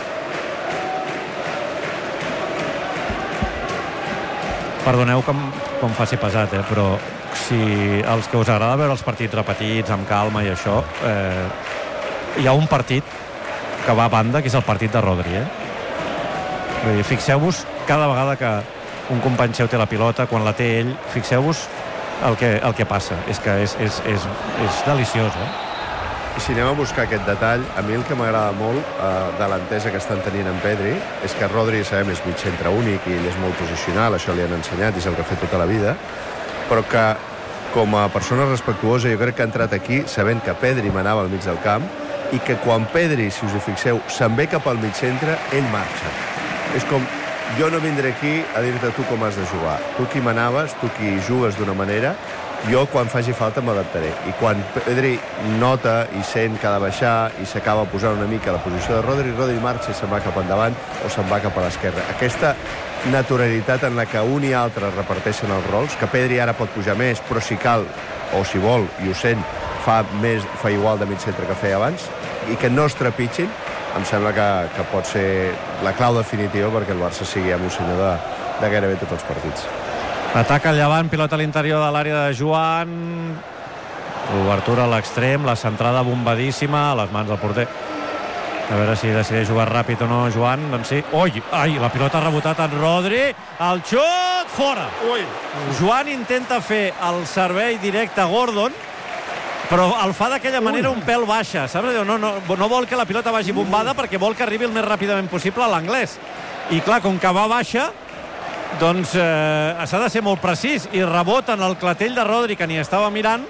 Perdoneu que em, que em faci pesat, eh? Però si els que us agrada veure els partits repetits, amb calma i això, eh, hi ha un partit que va a banda, que és el partit de Rodri, eh? Vull dir, fixeu-vos cada vegada que un company seu té la pilota, quan la té ell, fixeu-vos el que, el que passa. És que és, és, és, és deliciós, eh? I si anem a buscar aquest detall, a mi el que m'agrada molt eh, de l'entesa que estan tenint en Pedri és que Rodri, sabem, és mig centre únic i ell és molt posicional, això li han ensenyat i és el que ha fet tota la vida, però que com a persona respectuosa, jo crec que ha entrat aquí sabent que Pedri manava al mig del camp i que quan Pedri, si us hi fixeu, se'n ve cap al mig centre, ell marxa. És com, jo no vindré aquí a dir-te tu com has de jugar. Tu qui manaves, tu qui jugues d'una manera, jo quan faci falta m'adaptaré. I quan Pedri nota i sent que ha de baixar i s'acaba posant una mica a la posició de Rodri, Rodri marxa i se'n va cap endavant o se'n va cap a l'esquerra. Aquesta naturalitat en la que un i altre reparteixen els rols, que Pedri ara pot pujar més, però si cal, o si vol, i ho sent, fa, més, fa igual de mig centre que feia abans, i que no es trepitgin, em sembla que, que pot ser la clau definitiva perquè el Barça sigui amo senyor de, de gairebé tots els partits. Ataca el Llevant, pilota a l'interior de l'àrea de Joan, l'obertura a l'extrem, la centrada bombadíssima, a les mans del porter. A veure si decideix jugar ràpid o no Joan, doncs sí. Ui, ai, la pilota ha rebotat en Rodri, el xut, fora! Ui. Joan intenta fer el servei directe a Gordon, però el fa d'aquella manera un pèl baixa, saps? No, no, no vol que la pilota vagi bombada perquè vol que arribi el més ràpidament possible a l'anglès. I clar, com que va baixa, doncs eh, s'ha de ser molt precís i rebota en el clatell de Rodri, que ni estava mirant,